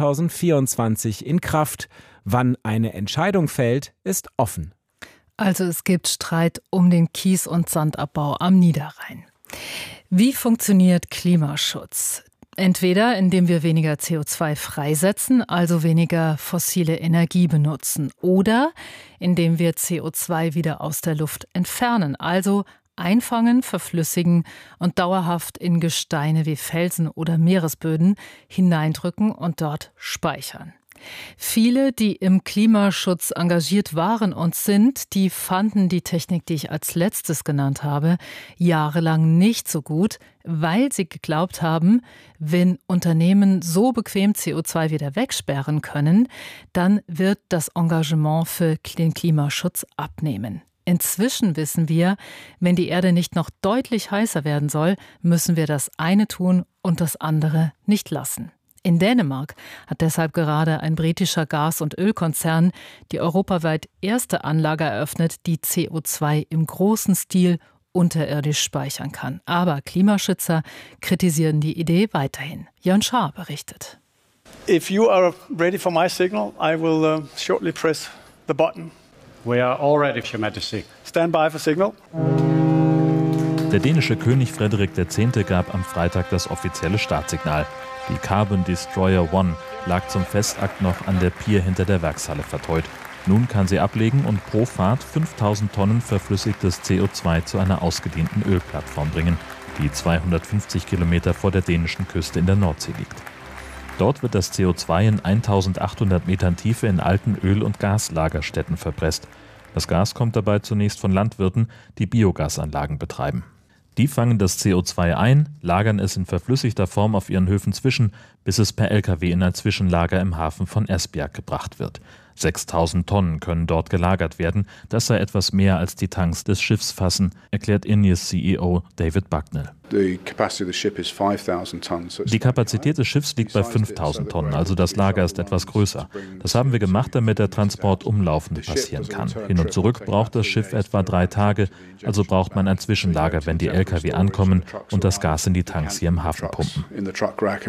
2024 in Kraft. Wann eine Entscheidung fällt, ist offen. Also es gibt Streit um den Kies- und Sandabbau am Niederrhein. Wie funktioniert Klimaschutz? Entweder indem wir weniger CO2 freisetzen, also weniger fossile Energie benutzen, oder indem wir CO2 wieder aus der Luft entfernen, also einfangen, verflüssigen und dauerhaft in Gesteine wie Felsen oder Meeresböden hineindrücken und dort speichern. Viele, die im Klimaschutz engagiert waren und sind, die fanden die Technik, die ich als letztes genannt habe, jahrelang nicht so gut, weil sie geglaubt haben, wenn Unternehmen so bequem CO2 wieder wegsperren können, dann wird das Engagement für den Klimaschutz abnehmen. Inzwischen wissen wir, wenn die Erde nicht noch deutlich heißer werden soll, müssen wir das eine tun und das andere nicht lassen. In Dänemark hat deshalb gerade ein britischer Gas- und Ölkonzern die europaweit erste Anlage eröffnet, die CO2 im großen Stil unterirdisch speichern kann. Aber Klimaschützer kritisieren die Idee weiterhin. Jörn Schaar berichtet. If you are ready for my signal, I will shortly press the button. We are all ready, Your Majesty. Stand by for signal. Der dänische König Frederik X. gab am Freitag das offizielle Startsignal. Die Carbon Destroyer 1, lag zum Festakt noch an der Pier hinter der Werkshalle verteut. Nun kann sie ablegen und pro Fahrt 5000 Tonnen verflüssigtes CO2 zu einer ausgedienten Ölplattform bringen, die 250 Kilometer vor der dänischen Küste in der Nordsee liegt. Dort wird das CO2 in 1800 Metern Tiefe in alten Öl- und Gaslagerstätten verpresst. Das Gas kommt dabei zunächst von Landwirten, die Biogasanlagen betreiben. Die fangen das CO2 ein, lagern es in verflüssigter Form auf ihren Höfen zwischen, bis es per Lkw in ein Zwischenlager im Hafen von Esbjerg gebracht wird. 6000 Tonnen können dort gelagert werden, das sei etwas mehr als die Tanks des Schiffs fassen, erklärt INEOS CEO David Bucknell. Die Kapazität des Schiffs liegt bei 5000 Tonnen, also das Lager ist etwas größer. Das haben wir gemacht, damit der Transport umlaufend passieren kann. Hin und zurück braucht das Schiff etwa 3 Tage, also braucht man ein Zwischenlager, wenn die Lkw ankommen und das Gas in die Tanks hier im Hafen pumpen. In der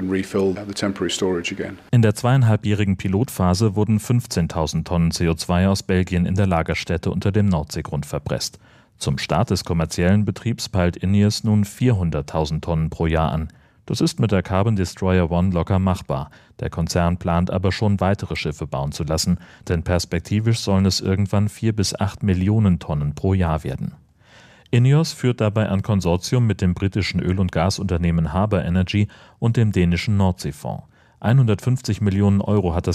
2,5-jährigen Pilotphase wurden 15.000 Tonnen CO2 aus Belgien in der Lagerstätte unter dem Nordseegrund verpresst. Zum Start des kommerziellen Betriebs peilt INEOS nun 400.000 Tonnen pro Jahr an. Das ist mit der Carbon Destroyer One locker machbar. Der Konzern plant aber schon weitere Schiffe bauen zu lassen, denn perspektivisch sollen es irgendwann 4 bis 8 Millionen Tonnen pro Jahr werden. INEOS führt dabei ein Konsortium mit dem britischen Öl- und Gasunternehmen Harbour Energy und dem dänischen Nordseefonds. 150 Millionen Euro hat das